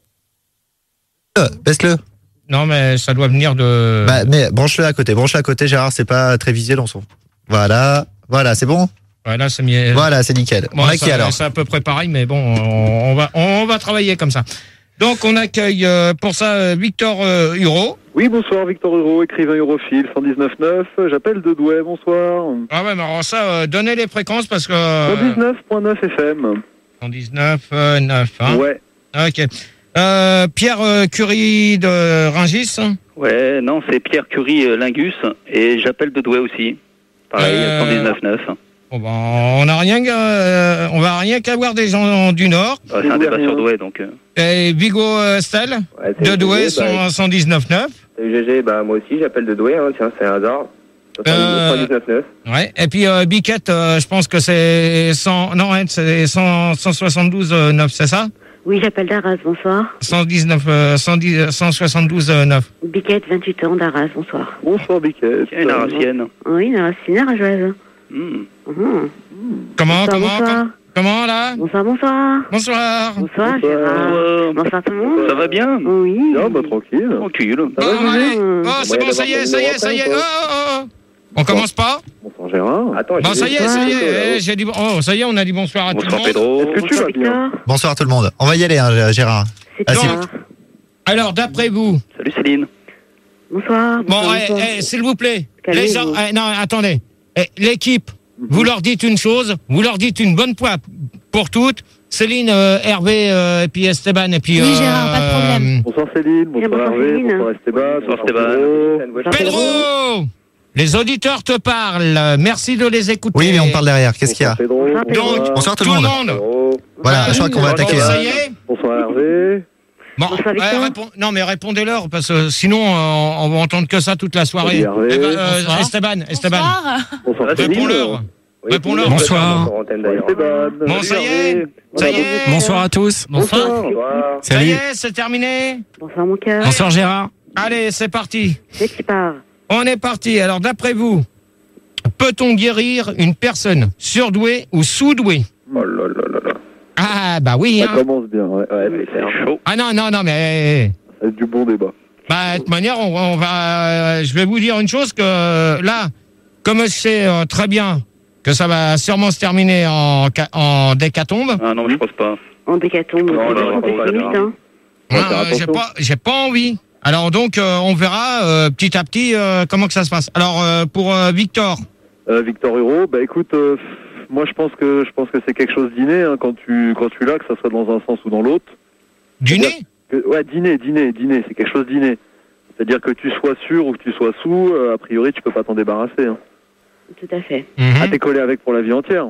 Euh, Baisse-le. Non, mais ça doit venir de... Bah, mais branche-le à côté. Branche-le à côté, Gérard, c'est pas très visuel en son. Voilà. Voilà, c'est bon? Voilà, c'est mieux. Voilà, c'est nickel. Bon, on a ça- qui alors? C'est à peu près pareil, mais bon, on, on va, on va travailler comme ça. Donc, on accueille euh, pour ça euh, Victor euh, Huro. Oui, bonsoir, Victor Huro, écrivain europhile, cent dix-neuf neuf. J'appelle de Douai, bonsoir. Ah ouais, mais alors ça, euh, donnez les fréquences parce que... euh, cent dix-neuf virgule neuf F M. cent dix-neuf euh, neuf, hein. Ouais. Ok. Euh, Pierre euh, Curie de Rungis. Ouais, non, c'est Pierre Curie euh, Lingus et j'appelle de Douai aussi. Pareil, Euh, cent dix-neuf neuf. Bon, ben, on n'a rien, qu'à- euh, on va rien qu'avoir des gens du Nord. Ah, c'est un débat sur Douai, donc... euh. Et Vigo euh, Stel c'est de Douai, G G, bah, cent dix-neuf neuf. Salut G G, bah moi aussi j'appelle de Douai, hein, tiens, c'est un hasard. Euh, cent dix-neuf neuf. Ouais. Et puis euh, Biquette, euh, je pense que c'est cent, non, ouais, c'est cent, cent soixante-douze neuf, c'est ça? Oui, j'appelle d'Arras, bonsoir. cent dix-neuf, euh, cent dix, cent soixante-douze neuf. Biquette, vingt-huit ans, d'Arras, bonsoir. Bonsoir, Biquette. Tiens, une Arassienne. Oui, une Arassienne arageuse. Hmm. Mhm. Comment, Bonsoir, comment, bonsoir. com- comment là? Bonsoir, bonsoir. Bonsoir. Bonsoir, Gérard. Bonsoir tout le monde. Ça va bien? Oui. Bien, bah tranquille. Tranquille. Bon, allez. Oh, c'est bon, ça y est, ça y est, ça y est. Oh, oh, oh. On commence pas? Bonsoir, Gérard. Attends, Bon, ça y est, ça y est. eh, J'ai dit, bon- oh, ça y est, on a dit bonsoir à tout le Bonsoir monde. Pedro. Est-ce que tu vas bien? Bonsoir tout le monde. On va y aller, hein, Gérard. C'est Ah, toi. si. Alors, d'après vous, Salut Céline. Bonsoir. bon, bonsoir, eh, bonsoir. eh, s'il vous plaît, Calmez-vous. les gens, eh, non, attendez, Eh, l'équipe, vous leur dites une chose, vous leur dites une bonne fois pour toutes. Céline, euh, Hervé, euh, et puis Esteban, et puis. Oui, Gérard, pas de problème. Bonsoir Céline, bonsoir bonsoir, Hervé, Céline. bonsoir Esteban, Bonsoir Esteban. Pedro. Pedro, les auditeurs te parlent. Merci de les écouter. Oui, mais on parle derrière. Qu'est-ce qu'il y a? Bonsoir Pedro. Bonsoir, Pedro. Donc, Bonsoir tout tout le le monde. monde. Pedro. Voilà, je crois qu'on va Donc, attaquer. ça hein. y est. Bonsoir Hervé. Bon, Bonsoir, ouais, Victor. répond- non mais répondez-leur parce que sinon euh, on va entendre que ça toute la soirée. Salut, Hervé. Eh ben, euh, Bonsoir. Esteban, Esteban, Bonsoir. Bonsoir réponds-leur. Oui, Réponds-leur. Bonsoir. sur antenne, d'ailleurs. Esteban. Bon, ça y est, ça y est. Bonsoir à tous. Bonsoir. Bonsoir. Ça y Salut. est, c'est terminé. Bonsoir, mon cœur. Bonsoir Gérard. Allez, c'est parti. C'est qui part. On est parti. Alors d'après vous, peut-on guérir une personne surdouée ou sous-douée? Oh là là là là. Ah bah oui. Ça Hein. commence bien, ouais. Ouais, c'est clair. Chaud. Ah non non non mais Ça va être du bon débat. bah de toute manière on, on va. Je vais vous dire une chose que là, comme je sais euh, très bien que ça va sûrement se terminer en ca- en décatombe. Ah non, je pense pas. En décatombe. Non, c'est non, trop non, pessimiste, non. hein. Ouais, faire Ah, j'ai attention. pas, j'ai pas envie. Alors donc, euh, on verra euh, petit à petit euh, comment que ça se passe. Alors euh, pour euh, Victor, Euh, Victor Huro, bah écoute, euh, moi je pense que je pense que c'est quelque chose d'inné hein, quand tu quand tu l'as, que ça soit dans un sens ou dans l'autre. du nez. Que- ouais, dîner, dîner, dîner, c'est quelque chose d'inné. C'est-à-dire que tu sois sûr ou que tu sois sous, euh, a priori tu peux pas t'en débarrasser. Hein. Tout à fait. Mhm. Ah, t'es collé avec pour la vie entière.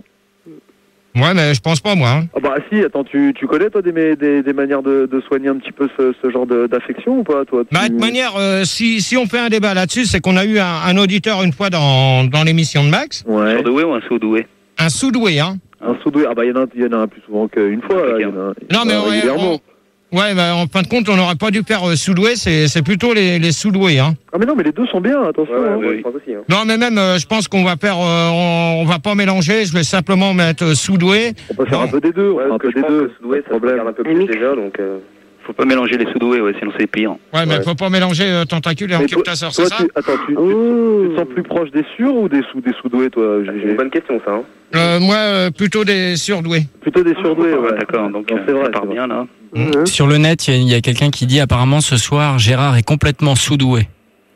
Ouais, mais je pense pas moi. Hein. Ah bah si, attends, tu, tu connais toi des, mé- des, des manières de, de soigner un petit peu ce, ce genre de- d'affection ou pas toi tu... Bah, de toute manière, euh, si si on fait un débat là-dessus, c'est qu'on a eu un, un auditeur une fois dans dans l'émission de Max, Ouais. Surdoué ou un sous-doué? un sous-doué, hein. Un sous-doué, ah bah il y en a, il y en a un plus souvent qu'une fois. là, il y en a- il y Non en mais a ouais, régulièrement. on- Ouais, bah, en fin de compte, on n'aurait pas dû faire euh, sous-doué, c'est, c'est plutôt les, les sous-doués. Hein. Ah mais non, mais les deux sont bien, attention. Ouais, hein. ouais, ouais, je pense aussi. Hein. Non, mais même, euh, je pense qu'on va faire, euh, on, on va pas mélanger, je vais simplement mettre euh, sous-doué. On peut faire Non. un peu des deux, Ouais, un parce peu que je des pense deux. que Sudoué, ça se problème. regarde un peu Un plus mix. déjà, donc... Euh... Faut pas mélanger les sous-doués, ouais, sinon c'est pire. Ouais, mais Ouais. faut pas mélanger euh, tentacule et Mais toi, enquêteur, c'est toi, ça? tu, attends, tu, tu, Oh. tu te sens plus proche des sûrs ou des sous des sous-doués, toi, C'est G une G? bonne question, ça. Hein. euh, Moi, euh, plutôt des surdoués. Plutôt des surdoués, Ouais, ouais. d'accord, donc Non, euh, c'est vrai, ça part c'est vrai. bien là. Hein Sur le net, il y a- il y a, quelqu'un qui dit apparemment ce soir, Gérard est complètement sous-doué.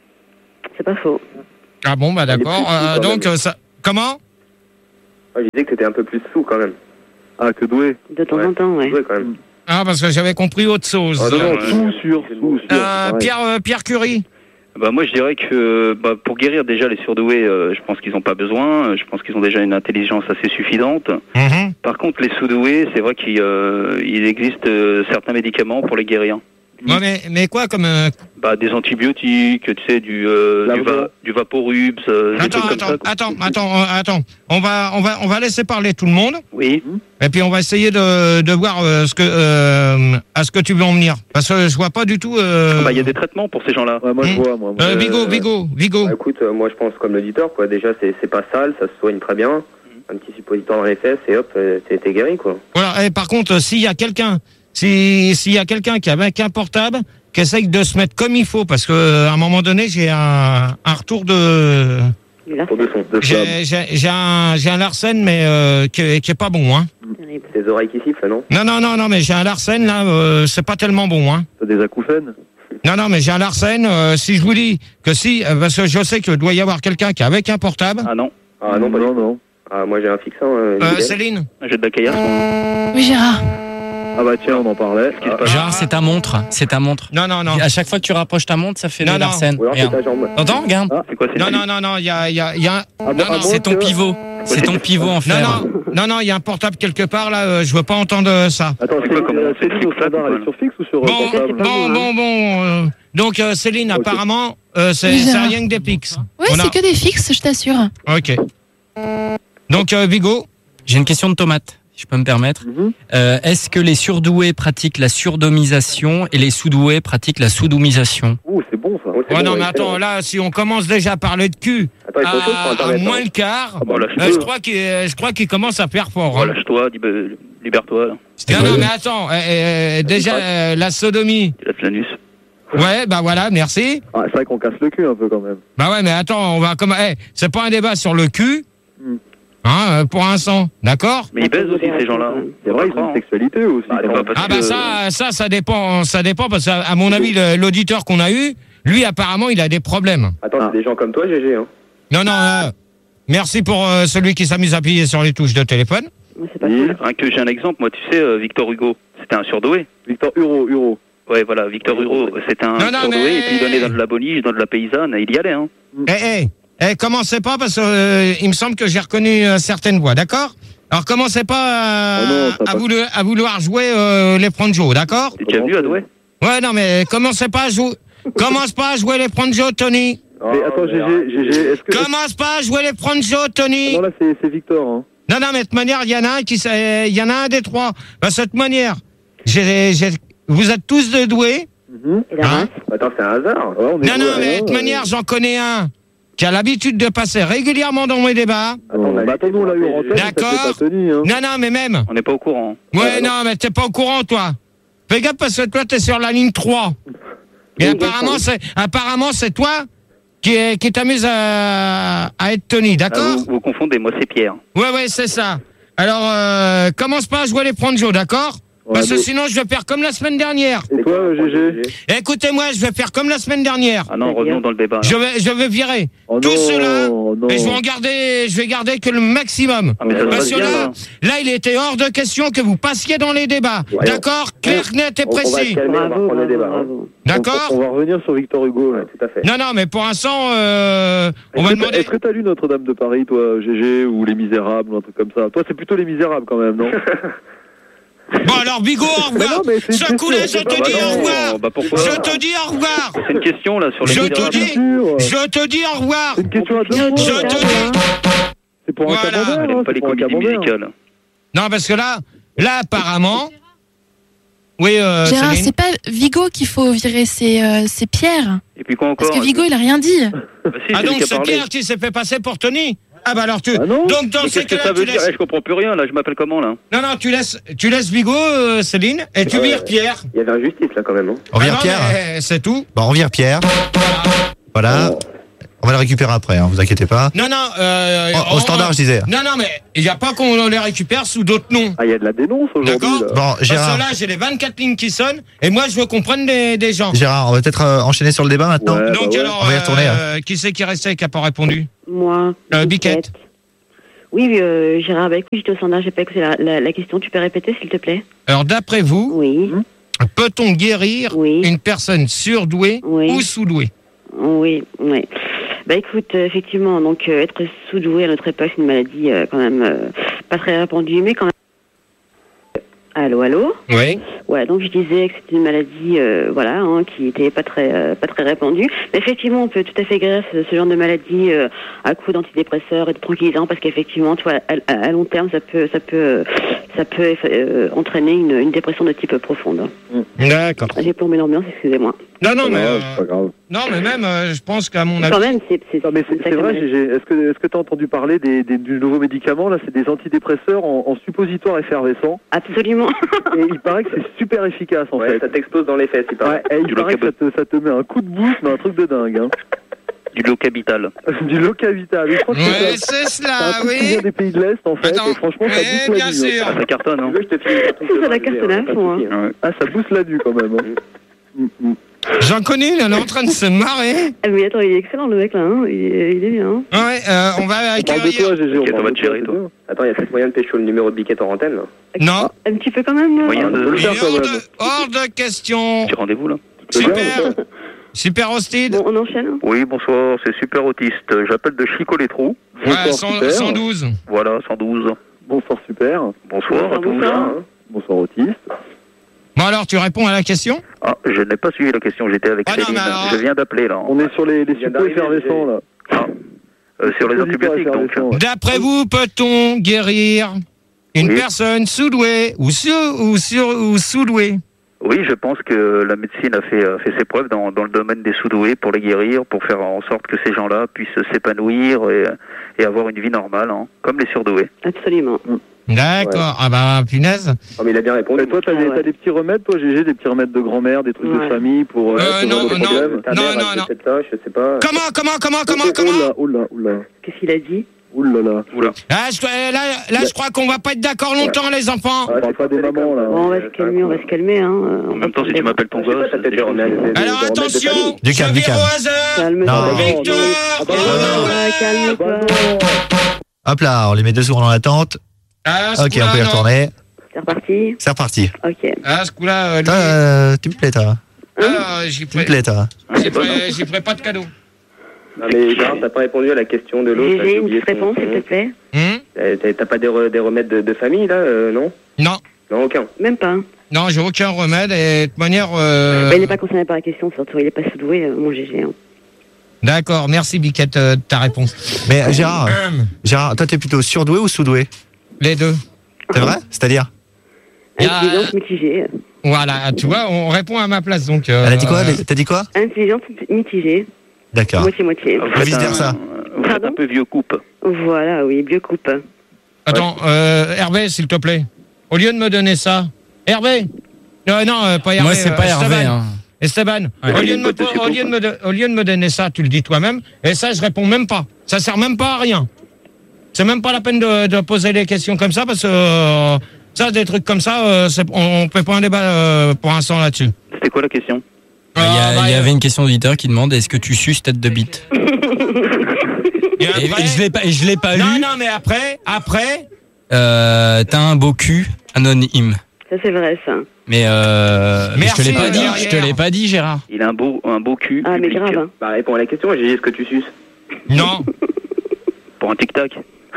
C'est pas faux. Ah bon, bah Il est d'accord. plus Euh, sous, quand donc, même. euh, ça... Comment? Ouais, je disais que t'étais un peu plus sous, quand même. Ah, que doué. De temps Ouais. en temps, ouais. Sudoué, quand même. Ah, parce que j'avais compris autre chose. Ah non, non, Ouais. sous, sûr, sous, sûr. Euh, pareil. Pierre, euh, Pierre Curie. Bah moi je dirais que bah, pour guérir déjà les surdoués, euh, je pense qu'ils n'ont pas besoin. Je pense qu'ils ont déjà une intelligence assez suffisante. Mhm. Par contre les sous-doués, c'est vrai qu'il euh, il existe euh, certains médicaments pour les guérir. Ouais, mais, mais quoi comme... euh, Bah des antibiotiques, tu sais, du euh, La du, voix. va, du Vaporubs, euh, des Attends, trucs comme attends, ça. attends, attends, euh, attends. On va, on va, on va laisser parler tout le monde. Oui. Et puis on va essayer de, de voir euh, ce que, euh, à ce que tu veux en venir. Parce que je vois pas du tout. Euh... Bah il y a des traitements pour ces gens-là. Ouais, moi, je Hmm. vois, moi. moi. Euh, Vigo, Vigo, Vigo. Bah, écoute, euh, moi, je pense comme l'auditeur, quoi. Déjà, c'est c'est pas sale, ça se soigne très bien. Un petit suppositoire dans les fesses et hop, euh, t'es t'es guéri, quoi. Voilà. Et par contre, euh, s'il y a quelqu'un, si, s'il y a quelqu'un qui avec un portable, qui essaye de se mettre comme il faut, parce que euh, à un moment donné, j'ai un, un retour de, Pour deux sons. De flamme. j'ai, j'ai, j'ai un, j'ai un Larsen, mais euh, qui, est- qui est pas bon, hein. Tes oreilles qui sifflent, non? Non, non, non, non, mais j'ai un Larsen là, euh, c'est pas tellement bon, hein. T'as des acouphènes? Non, non, mais j'ai un Larsen. Euh, si je vous dis que si, euh, parce que je sais qu'il doit y avoir quelqu'un qui est avec un portable. Ah non. Ah non, pas du non, tout. non. Ah, moi, j'ai un fixe, hein. euh, Euh, Miguel. Céline. J'ai de la caillasse. moi. Oui, Gérard. Ah bah tiens, on en parlait. Qu'est-ce qui se passe Gérard, c'est ta montre. C'est ta montre. Non, non, non. À chaque fois que tu rapproches ta montre, ça fait Non, le non. Larsen. Ou alors, c'est Regarde. ta jambe. T'entends? Regarde. C'est quoi c'est Non, une- non, non, non, il y a, il y a, il y a un... Ah, bon, non, ah non, bon, C'est ton que- pivot. C'est ton pivot en non, fer. non, non, non, il y a un portable quelque part là, euh, je veux pas entendre euh, ça. Attends, C'est quoi, Céline, comment euh, on fait, Céline, au fixe, là, standard, ou elle est sur fixe ou sur euh, Bon, portable? bon, bon, bon. euh, donc euh, Céline, Ok. apparemment, euh, c'est Oui, c'est Gérard. rien que des pics. Oui, On a- c'est que des fixes, je t'assure. Ok. Donc euh, Vigo, J'ai une question de tomate, si je peux me permettre. Mhm. Euh, Est-ce que les surdoués pratiquent la surdomisation et les sous-doués pratiquent la sous-doumisation? Ouh, c'est bon ça. Oh, c'est ouais, bon, non, ouais, mais c'est attends, bon. là, si on commence déjà à parler de cul Attends, il faut autre chose sur à, à Internet, moins hein. le quart, Ah bah, lâche euh, je toi. crois qu'il, euh, je crois qu'il commence à faire fort. Oh, hein. lâche-toi, lib- libère-toi. là. Non, non, mais attends, euh, euh, déjà euh, la sodomie. Tu lâches l'anus. Ouais, bah voilà, merci. Ah, c'est vrai qu'on casse le cul un peu quand même. Bah ouais, mais attends, on va comme, eh, c'est pas un débat sur le cul, Hmm. hein, euh, pour l'instant, d'accord? Mais ils baisent aussi ces gens-là. C'est vrai, ils ont une sexualité aussi. Bah, quand attends, même. parce Ah bah que- ça, ça, ça dépend, ça dépend parce qu'à à mon avis, le- l'auditeur qu'on a eu, lui apparemment, il a des problèmes. Attends, Ah. c'est des gens comme toi, G G, hein. Non, non. euh, merci pour euh, celui qui s'amuse à appuyer sur les touches de téléphone. C'est pas Oui. cool. Rien que j'ai un exemple, moi, tu sais, euh, Victor Hugo, c'était un surdoué. Victor Huro, Huro. Ouais, voilà, Victor Hugo, c'était un Non, non, surdoué, mais- et puis il donnait dans de la boliche, dans de la paysanne, et il y allait, hein. Eh, eh, eh, commencez pas parce que euh, il me semble que j'ai reconnu euh, certaines voix, d'accord? Alors commencez pas à, Oh non, ça à, passe. vouloir, à vouloir jouer euh, les Pronjo, d'accord? T'es déjà venu à Douai? Ouais, non, mais commencez pas à jouer. Commence pas à jouer les Pronjo, Tony. Mais attends, G G, G G, est-ce que. Commence pas à jouer les Pronjo, Tony. Non, là, c'est c'est Victor, hein. Non, non, mais de toute manière, il y en a un qui, sait- il y en a un des trois. Bah, de cette manière, j'ai, j'ai, vous êtes tous de doués. Mhm. Et la race? Attends, c'est un hasard. Ouais, on est Non, non, joués, mais de hein, toute euh. manière, j'en connais un qui a l'habitude de passer régulièrement dans mes débats. Attends, bah, attends, nous, on l'a eu en antenne, ça D'accord. s'est pas tenu, hein. Non, non, mais même. On n'est pas au courant. Ouais, non, mais t'es pas au courant, toi. Fais gaffe parce que toi, t'es sur la ligne trois. Et apparemment, c'est, apparemment, c'est toi qui, est- qui t'amuse à, à être Tony, Ah, d'accord? vous, vous confondez, moi c'est Pierre. Ouais, ouais, c'est ça. Alors, euh, commence pas à jouer les Pronjo, d'accord? Ouais, Parce que mais- sinon, je vais faire comme la semaine dernière. Et toi, G G? Écoutez-moi, je vais faire comme la semaine dernière. Ah non, revenons dans le débat. là. Je vais, je vais virer Oh tous non, ceux-là non. et je vais en garder, je vais garder que le maximum. Ah, mais ça se Parce passe que bien, là, là. là, il était hors de question que vous passiez dans les débats. Ouais. D'accord? Clair, net et On, on va se précis. calmer, on va Bravo, reprendre le bravo, débat. hein. bravo. D'accord? On, on va revenir sur Victor Hugo, là. Ouais, tout à fait. Non, non, mais pour l'instant, euh, on va Est-ce que t'as- demander. Est-ce que t'as lu Notre-Dame de Paris, toi, G G, ou Les Misérables, ou un truc comme ça? Toi, c'est plutôt Les Misérables, quand même, non? Bon, alors, Bigot, au Mais revoir. non, mais c'est une Ce coup-là, je question, te c'est dis pas au vrai. revoir. Bah pourquoi? Je te dis au revoir. C'est une question là sur les Je te misérables. dis, Sûr. je te dis au revoir. C'est une question à deux Je fois. te dis. C'est pour un Voilà. camembert, Elle hein, aime pas c'est les pour un comédies camembert. musicales. Non, parce que là, là, apparemment, Oui, euh, Gérard, Céline. c'est pas Vigo qu'il faut virer, c'est euh, c'est Pierre. Et puis quoi encore Parce que Vigo, il a rien dit. Bah, si, Ah c'est lui donc qui a c'est parlé. Pierre qui s'est fait passer pour Tony. Ah bah alors tu. Ah non donc dans Mais ces qu'est-ce que cas-là, ça veut tu dire laisses. Eh, Je comprends plus rien là, je m'appelle comment là Non non, tu laisses, tu laisses Vigo, euh, Céline, et tu Ouais. vires Pierre. Il y avait injustice là quand même, non On vire Ah non, Pierre. mais C'est tout. Bon, on vire Pierre. Voilà. On va le récupérer après, hein, vous inquiétez pas. Non non. Euh, Au- au on- standard, je disais. Non non, mais il n'y a pas qu'on les récupère sous d'autres noms. Ah, il y a de la dénonce aujourd'hui. D'accord. là. Bon, Parce Gérard, que là, j'ai les vingt-quatre lignes qui sonnent, et moi, je veux qu'on prenne des, des gens. Gérard, on va peut-être euh, enchaîner sur le débat maintenant. Ouais. Donc bah ouais. alors, On va y retourner, euh, qui c'est qui restait et qui n'a pas répondu? Moi. Euh, Biquette. Oui, euh, Gérard, bah écoute, j'étais au standard, j'ai pas écouté la, la, la question. Tu peux répéter, s'il te plaît? Alors d'après vous, Oui. peut-on guérir Oui. une personne surdouée Oui. ou sous-douée? Oui, oui. Bah écoute, euh, effectivement, donc euh, être sous-doué à notre époque, c'est une maladie euh, quand même euh, pas très répandue, mais quand même. Allô, allô? Oui. Ouais, donc je disais que c'était une maladie, euh, voilà, hein, qui était pas très, euh, pas très répandue. Mais effectivement, on peut tout à fait guérir ce, ce genre de maladie euh, à coup d'antidépresseurs et de tranquillisants, parce qu'effectivement, tu vois, à, à- à long terme, ça peut, ça peut, euh, ça peut euh, entraîner une, une dépression de type profonde. D'accord. J'ai plombé l'ambiance, excusez-moi. Non, non, mais Ouais, euh, c'est pas grave. non, mais même, euh, je pense qu'à mon Quand avis. même, c'est, c'est, Non, mais c'est une c'est sacrée vrai, maladie. Gégé. Est-ce que est-ce que t'as entendu parler des, des- du nouveau médicament là? C'est des antidépresseurs en, en suppositoire effervescent. Absolument. Et il paraît que c'est super efficace en Ouais, fait. ça t'explose dans les fesses, il paraît. Ouais, et il Du paraît que ça locabi- te, ça te met un coup de boost, mais un truc de dingue. Hein. Du locabital. Du locavital. Oui, je crois que Ouais, c'est ça. c'est C'est un cela, truc qui oui. vient des pays de l'Est en fait. Attends. Et franchement, ça Ouais, booste la bien nuit. hein. sûr. Ah, ça cartonne, hein. Tu veux, je te file un truc de Ça, ça dingue, cartonne à pas de fond, souci, hein. Ah, ça booste la nuit quand même. Hein. Mm, mm. J'en connais une, elle est en train de se marrer. Ah, mais attends, il est excellent le mec là, hein. il, est, il est bien. Hein. Ouais, euh, on va On parle de accueillir. toi, Gégé. On Biquette, on parle va de te gérer, c'est toi. bien. Attends, il y a peut-être moyen de pécho le numéro de Biquette en antenne là. Non. Un petit peu quand même. euh, Moyen de. le Il faire, est quand hors même. de, hors de question. Petit rendez-vous là. C'est bien, Super. Super hostile. Bon, on enchaîne. Hein. Oui, bonsoir, c'est Super Autiste. J'appelle de Chico-les-Trous. Ouais, Bonsoir, cent- super. cent douze. Voilà, cent douze. Bonsoir, super. Bonsoir à Bonsoir, tous. bonsoir. hein. Bonsoir, autiste. Bon alors, tu réponds à la question? Ah, je n'ai pas suivi la question, j'étais avec Ah non, Céline. mais alors- Je viens d'appeler là. On est sur les, les vient suppos d'arriver, effervescents là. Ah, euh, sur les Suppositoires antibiotiques donc. effervescents, ouais. D'après vous, peut-on guérir une Oui. personne sous-douée ou, sous, ou, sur, ou sous-douée? Oui, je pense que la médecine a fait, a fait ses preuves dans, dans le domaine des sous-doués pour les guérir, pour faire en sorte que ces gens-là puissent s'épanouir et, et avoir une vie normale, hein, comme les surdoués. Absolument. D'accord. Ah bah, punaise. Oh, mais il a bien répondu. Et toi, t'as Ah des, ouais. t'as des petits remèdes, toi, Gégé, des petits remèdes de grand-mère, des trucs Ouais. de famille pour euh, Euh, ce non, genre de non, problème. Ta non, mère, non, elle non. fait ça, je sais pas. Comment, comment, comment, comment, Oh comment? là, oh là, oh là, Qu'est-ce qu'il a dit? oh là là. Oula. Ah, je, là, là, je crois qu'on va pas être d'accord longtemps, les enfants. On parle pas des mamans là. Bon, on va se calmer, on va se calmer. Hein. En même temps, si tu m'appelles ton gosse, c'est des remèdes. Alors attention, Du je calme, du vire calme. au hasard. Calme-toi. Non. Victor. Ah bah Oh, non. Ouais, calme-toi. Hop là, on les met deux secondes en attente. Ah, ce Ok, on coup-là, peut y non. retourner. C'est reparti. C'est reparti. Ok. Ah, ce coup-là, euh, lui, Toi, euh, tu me plais, toi. ah, j'y Tu me ferai, plais, toi. j'y ferai- j'y ferai pas de cadeau. Non, mais Gérard, t'as pas répondu à la question de l'autre. là, Gégé, j'ai une oublié petite son réponse, s'il te nom. plaît. Hum Euh, T'as t'as pas des, re- des remèdes de, de famille là, euh, non? Non, Non, aucun. Même pas. non, j'ai aucun remède et de toute manière. euh, Bah, il n'est pas concerné par la question, surtout. Il n'est pas sous-doué, euh, mon Gégé. Hein. D'accord, merci Biquette euh, de ta réponse. Mais euh, Gérard, Hum, Gérard, toi, t'es plutôt surdoué ou sous-doué? Les deux. C'est vrai? C'est-à-dire? Il y a- Intelligence mitigée. Voilà, tu vois, on répond à ma place donc. euh, Elle a dit quoi? T'as dit quoi? Intelligence mitigée. D'accord. Moitié-moitié. Vous Et êtes vice un- versa. Vous êtes un peu vieux coupe. Voilà, oui, biocoupe. Attends, euh, Hervé, s'il te plaît. Au lieu de me donner ça. Hervé euh, Non, euh, pas Hervé. Moi, c'est euh, pas Hervé. Esteban. Hein. Esteban, Ouais. au, lieu de me, Une boîte de au, lieu de me, de- au lieu de me donner ça, tu le dis toi-même, et ça, je réponds même pas. Ça sert même pas à rien. C'est même pas la peine de, de poser des questions comme ça, parce que euh, ça, des trucs comme ça, euh, c'est- on, on peut pas un débat euh, pour l'instant là-dessus. C'était quoi la question? Il y, a- Ah, bah, il y avait une question d'auditeur qui demande est-ce que tu suces tête de bite? et Et, après- et je l'ai pas, et je l'ai pas non, lu. non, mais après, après, Euh, T'as un beau cul anonyme. Ça, c'est vrai, ça. Mais euh, mais je te l'ai Merci, pas dit. derrière. Je te l'ai pas dit, Gérard. Il a un beau, un beau cul. Ah, mais public. grave, hein. Bah, réponds à la question, j'ai dit est-ce que tu suces? non. Pour un tic-tac.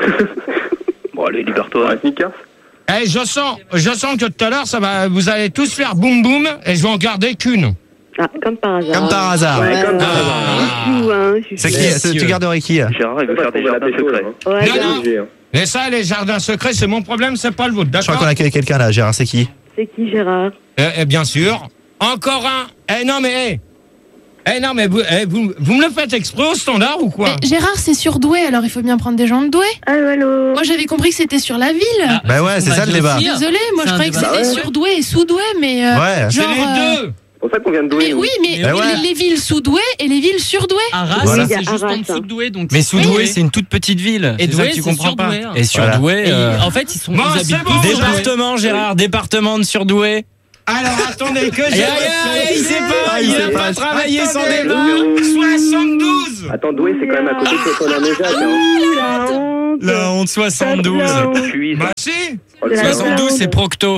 Bon, allez, libère-toi. Un sneakers? Eh, je sens, je sens que tout à l'heure, ça va, vous allez tous faire boum boum, et je vais en garder qu'une. Ah, comme par hasard. Comme par hasard. Ouais, comme ouais, par ouais. hasard. Je suis fou, hein, je suis C'est fou. qui? Messieurs. Tu garderais qui? Gérard, il veut faire des jardins secrets. Ouais, Non, non. Léger, hein. Et ça, les jardins secrets, c'est mon problème, c'est pas le vôtre, Je crois d'accord? qu'on accueille quelqu'un là, Gérard, c'est qui? C'est qui, Gérard? Eh, eh, bien sûr. Encore un. Eh non, mais... Eh, eh non, mais vous, eh, vous, vous me le faites exprès au standard ou quoi? Mais Gérard, c'est surdoué, alors il faut bien prendre des gens de doués. Allô, allô. Moi, j'avais compris que c'était sur la ville. Ah, Bah ouais, c'est ça le débat. Désolée, moi, C'est je un croyais que débat. c'était Bah ouais. surdoué et sous-doué, mais... euh, Ouais. C'est genre, les euh, deux. C'est pour ça qu'on vient de douer. Mais nous. oui, mais Mais oui, ouais. les, les villes sous-douées et les villes surdouées. Arras, Voilà. c'est Oui, juste Arras, en dessous hein. de Douai, donc. Mais c'est Sous-Doué, c'est une toute petite ville. Et C'est ça Douai, que tu c'est comprends pas. Surdoué, hein. Et Surdoué. Et euh, en fait, ils sont. Bon, ils c'est habitent bon, tous- vous avez- Département, Gérard, département de Surdoué. Alors, attendez, que Aïe, j'ai... aïe, aïe, il sait pas, il a pas travaillé son Attendez, débat. soixante-douze. Attends, doué, c'est quand même à côté de Saint-Pierre-en-Méjac. Hein. La honte. La honte soixante-douze. La honte. Puis, Bah si. Oh, le C'est la gars. soixante-douze, c'est Procto.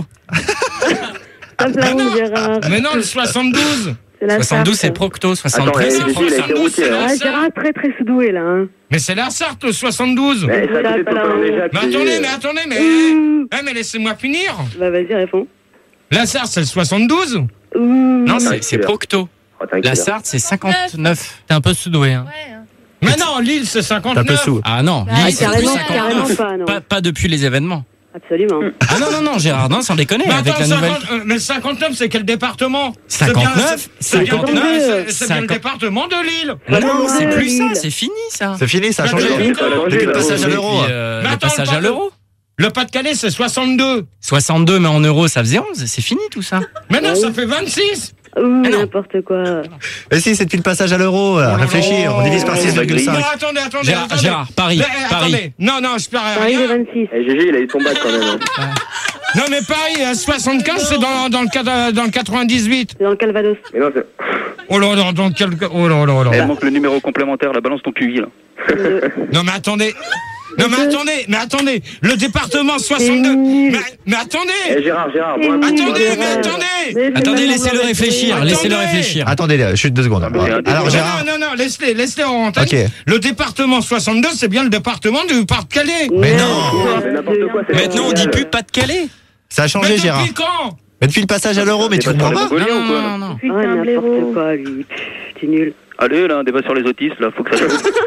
Tape la honte, Gérard. Mais non, le soixante-douze. C'est la soixante-douze, c'est Sarthe. Procto. Attends, soixante-treize, eh, c'est Gigi, il a été Procto. routier. Hein. Ah, Gérard, très très sous-doué, là. Hein. Mais c'est la Sarthe, le soixante-douze. Mais c'est à côté de Tape la Saint-Pierre-en-Méjac. Mais c'est- attendez, mais attendez, mais... Ouh. Eh, mais laissez-moi finir. Bah, vas-y, réponds. La Sarthe, c'est le soixante-douze. Ouh. Non, c'est T'inquiète. c'est Procto. Oh, t'inquiète. La Sarthe, c'est cinquante-neuf. T'es un peu sous-doué, hein. Mais non, Lille, c'est cinquante-neuf. Ah non, Ah, Lille, c'est plus carrément, carrément cinquante-neuf. pas, non. Pas, pas depuis les événements. Absolument. Ah non, non, non, Gérard, non, sans déconner. Mais Avec attends, la nouvelle. cinquante, euh, mais cinquante-neuf, c'est quel département? cinquante-neuf, C'est bien, c'est bien- cinquante-deux. c'est- c'est bien le département de Lille. Non, non, non, c'est Ouais, plus ça, Lille. c'est fini ça. C'est fini, ça a Bah, changé. depuis- Ça a changé, Depuis le là. passage à Et l'euro. puis, euh, Mais le attends, passage le à l'euro. Le Pas-de-Calais, c'est soixante-deux. soixante-deux, mais en euros, ça faisait onze. C'est fini tout ça. Mais non, ça fait vingt-six. Ouh, Mais non. n'importe quoi. Mais si, c'est depuis le passage à l'euro. là Réfléchis, là. on divise par six virgule Non, cinq. attendez, attendez, Gérard, attendez. Gérard, Paris, Mais, eh, Paris. attendez. Non, non, je parle Paris, rien. le vingt-six. Eh, Gigi, il a eu son bac quand même. Hein. Non, mais Paris, euh, soixante-quinze, c'est dans, dans, le, quatre- dans le quatre-vingt-dix-huit. C'est dans le Calvados. Mais non, c'est... Oh là là, dans quel... Oh là là là il là. manque le numéro complémentaire, la balance ton Q I là. Non, mais attendez. Non, mais attendez, mais attendez. Le département soixante-deux. Mais, mais attendez. Eh, Gérard, Gérard, moi, C'est Attendez, nul, mais Gérard. attendez. Mais c'est Attendez, même laissez-le avoir réfléchir, Attendez. laissez-le réfléchir. Attendez, là, chute deux secondes. mais un Alors, débat. Gérard. Non, non, non, laisse-les, laisse-les en antenne. Ok. Le département soixante-deux, c'est bien le département du Pas-de-Calais. Mais non. C'est n'importe quoi, c'est Maintenant, on dit plus pas. Pas-de-Calais. Ça a Mais changé, depuis Gérard. quand? Mais depuis le passage à l'euro, mais tu C'est pas comprends sur les pas? Mongoliens ou quoi, non, là non, non. Putain, Ah, n'importe blaireau. quoi, lui. Pff, T'es nul. Allez, là, un débat sur les autistes, là, faut que ça change.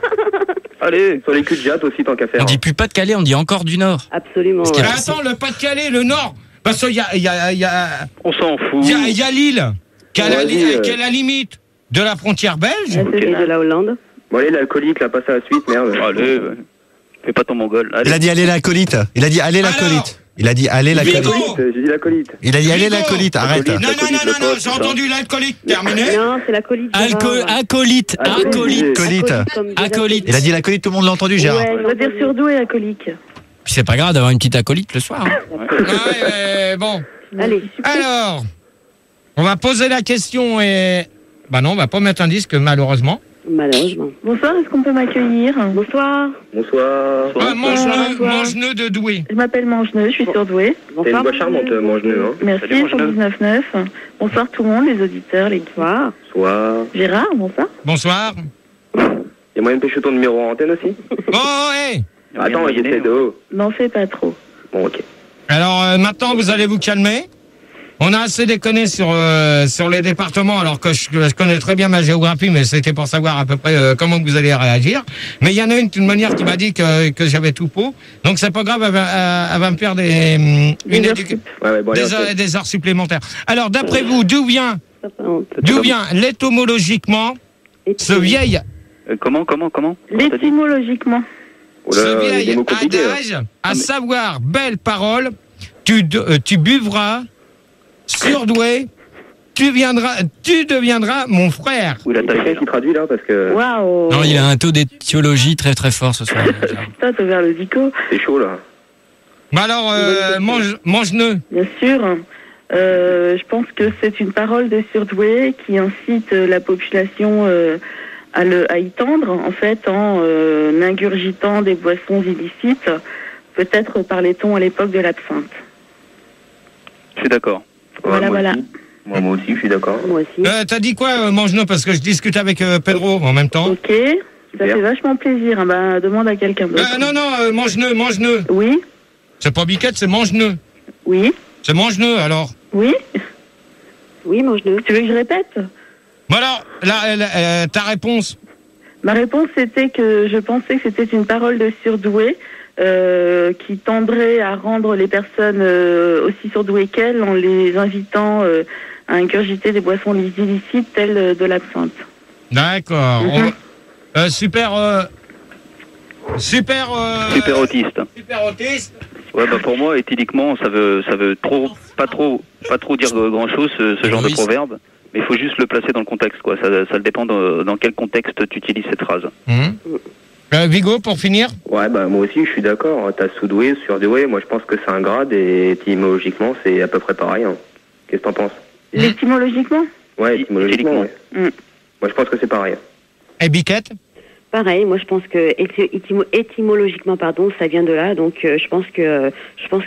Allez. Sur les culs de jatte aussi, tant qu'à faire. On dit plus Pas-de-Calais, on dit encore du Nord. Absolument. Parce qu'il y Mais a- attends, le Pas-de-Calais, le Nord. Parce qu'il y a, il y a, il y a, On s'en fout. il y a, il y a Lille, qui est à la, Vas-y, li- euh. qui est à la limite de la frontière belge. Et de la Hollande. Bon, allez, l'alcoolique, là, passe à la suite, merde. Allez, ouais. Fais pas ton mongol. Allez. Il a dit allez l'acolyte. Il a dit allez Alors l'acolyte. Il a dit allez Vigo. l'acolyte. Euh, J'ai dit l'acolyte. Il a dit allez Vigo. l'acolyte. Arrête. L'acolyte. Non, non, non, non, non, j'ai c'est ça. entendu l'alcoolique. Terminé. Non, c'est la colite. Alco- Acolyte, acolyte. Acolyte. Acolyte. Il a dit l'acolyte, tout le monde l'a entendu, Gérard. Ouais, je veux dire surdoué et alcoolique. Puis c'est pas grave d'avoir une petite acolyte le soir. hein. Ouais, mais bon. Allez. Alors, on va poser la question et... Bah non, on va pas mettre un disque, malheureusement. Malheureusement. Bonsoir, est-ce qu'on peut m'accueillir? Bonsoir. Bonsoir. Ah, Mangeneux, Bonsoir. Mangeneux de Douai. Je m'appelle Mangeneux, je suis surdouée. T'es une Bonsoir. voix charmante, Mangeneux, hein. Merci, Salut, Mangeneux. cent dix-neuf neuf. Bonsoir tout le monde, les auditeurs, les Bonsoir. Soir. Gérard, bonsoir. Bonsoir. Y'a moyen de pêcher ton numéro en antenne aussi? Oh, hey. Attends, j'essaie de haut. N'en fais pas trop. Bon, ok. Alors, euh, maintenant, vous allez vous calmer. On a assez déconné sur euh, sur les départements, alors que je, je connais très bien ma géographie, mais c'était pour savoir à peu près euh, comment vous allez réagir. Mais il y en a une d'une manière qui m'a dit que, que j'avais tout faux. Donc c'est pas grave, elle va, elle va me faire des hum, une Des heures éduc- sup. Ouais, ouais, bon, allez, des, ok. heures, des heures supplémentaires. Alors, d'après vous, d'où vient Ça fait honte. d'où vient l'étymologiquement ce vieil Euh, comment, comment, comment Comment t'as dit L'étymologiquement. Oh là, ce il y a des vieil mots compliqués, là. adage, à savoir belle parole, tu de- euh, tu buvras, surdoué, tu viendras, tu deviendras mon frère. Ou il a quelqu'un qui traduit là parce que Waouh. Non, il a un taux d'étiologie très très fort ce soir. Putain, t'as ouvert le dico. c'est chaud là. Bah alors, euh, mange, mange-neux. Bien sûr. Euh, je pense que c'est une parole de surdoué qui incite euh, la population euh, à, le, à y tendre, en fait, en euh, ingurgitant des boissons illicites, peut-être parlait-on à l'époque de l'absinthe. Je suis d'accord. Voilà, moi voilà. Aussi. Moi, moi aussi, je suis d'accord. Moi aussi. Euh, T'as dit quoi, euh, mange-nous, parce que je discute avec euh, Pedro en même temps. Ok, ça fait vachement plaisir. Hein. Bah, demande à quelqu'un d'autre. Euh, non, non, euh, mange-nous, mange-nous. Oui, C'est pas biquette, c'est mange-nous. oui, C'est mange-nous, alors. oui. Oui, mange-le. Tu veux que je répète? Bon alors, là, là, euh, ta réponse. Ma réponse c'était que je pensais que c'était une parole de surdoué euh, qui tendraient à rendre les personnes euh, aussi surdouées qu'elles en les invitant euh, à ingurgiter des boissons illicites telles euh, de l'absinthe. D'accord. Mhm. On va- euh, super. euh, Super. euh, Super autiste. Super autiste. Ouais, bah pour moi, éthyliquement, ça veut, ça veut trop, pas trop, pas trop dire grand chose, ce, ce genre de proverbe. Mais il faut juste le placer dans le contexte, quoi. Ça, ça dépend de, dans quel contexte tu utilises cette phrase. Mhm. Euh, Vigo, pour finir. Ouais, bah moi aussi je suis d'accord. T'as sous-doué, surdoué. Moi je pense que c'est un grade et étymologiquement c'est à peu près pareil. hein. Qu'est-ce que t'en penses? L'étymologiquement? Ouais, étymologiquement, ouais. Mm. Moi je pense que c'est pareil. Et Biquette? Pareil, moi je pense que éty- étymo- étymologiquement pardon, ça vient de là, donc euh, je pense que je pense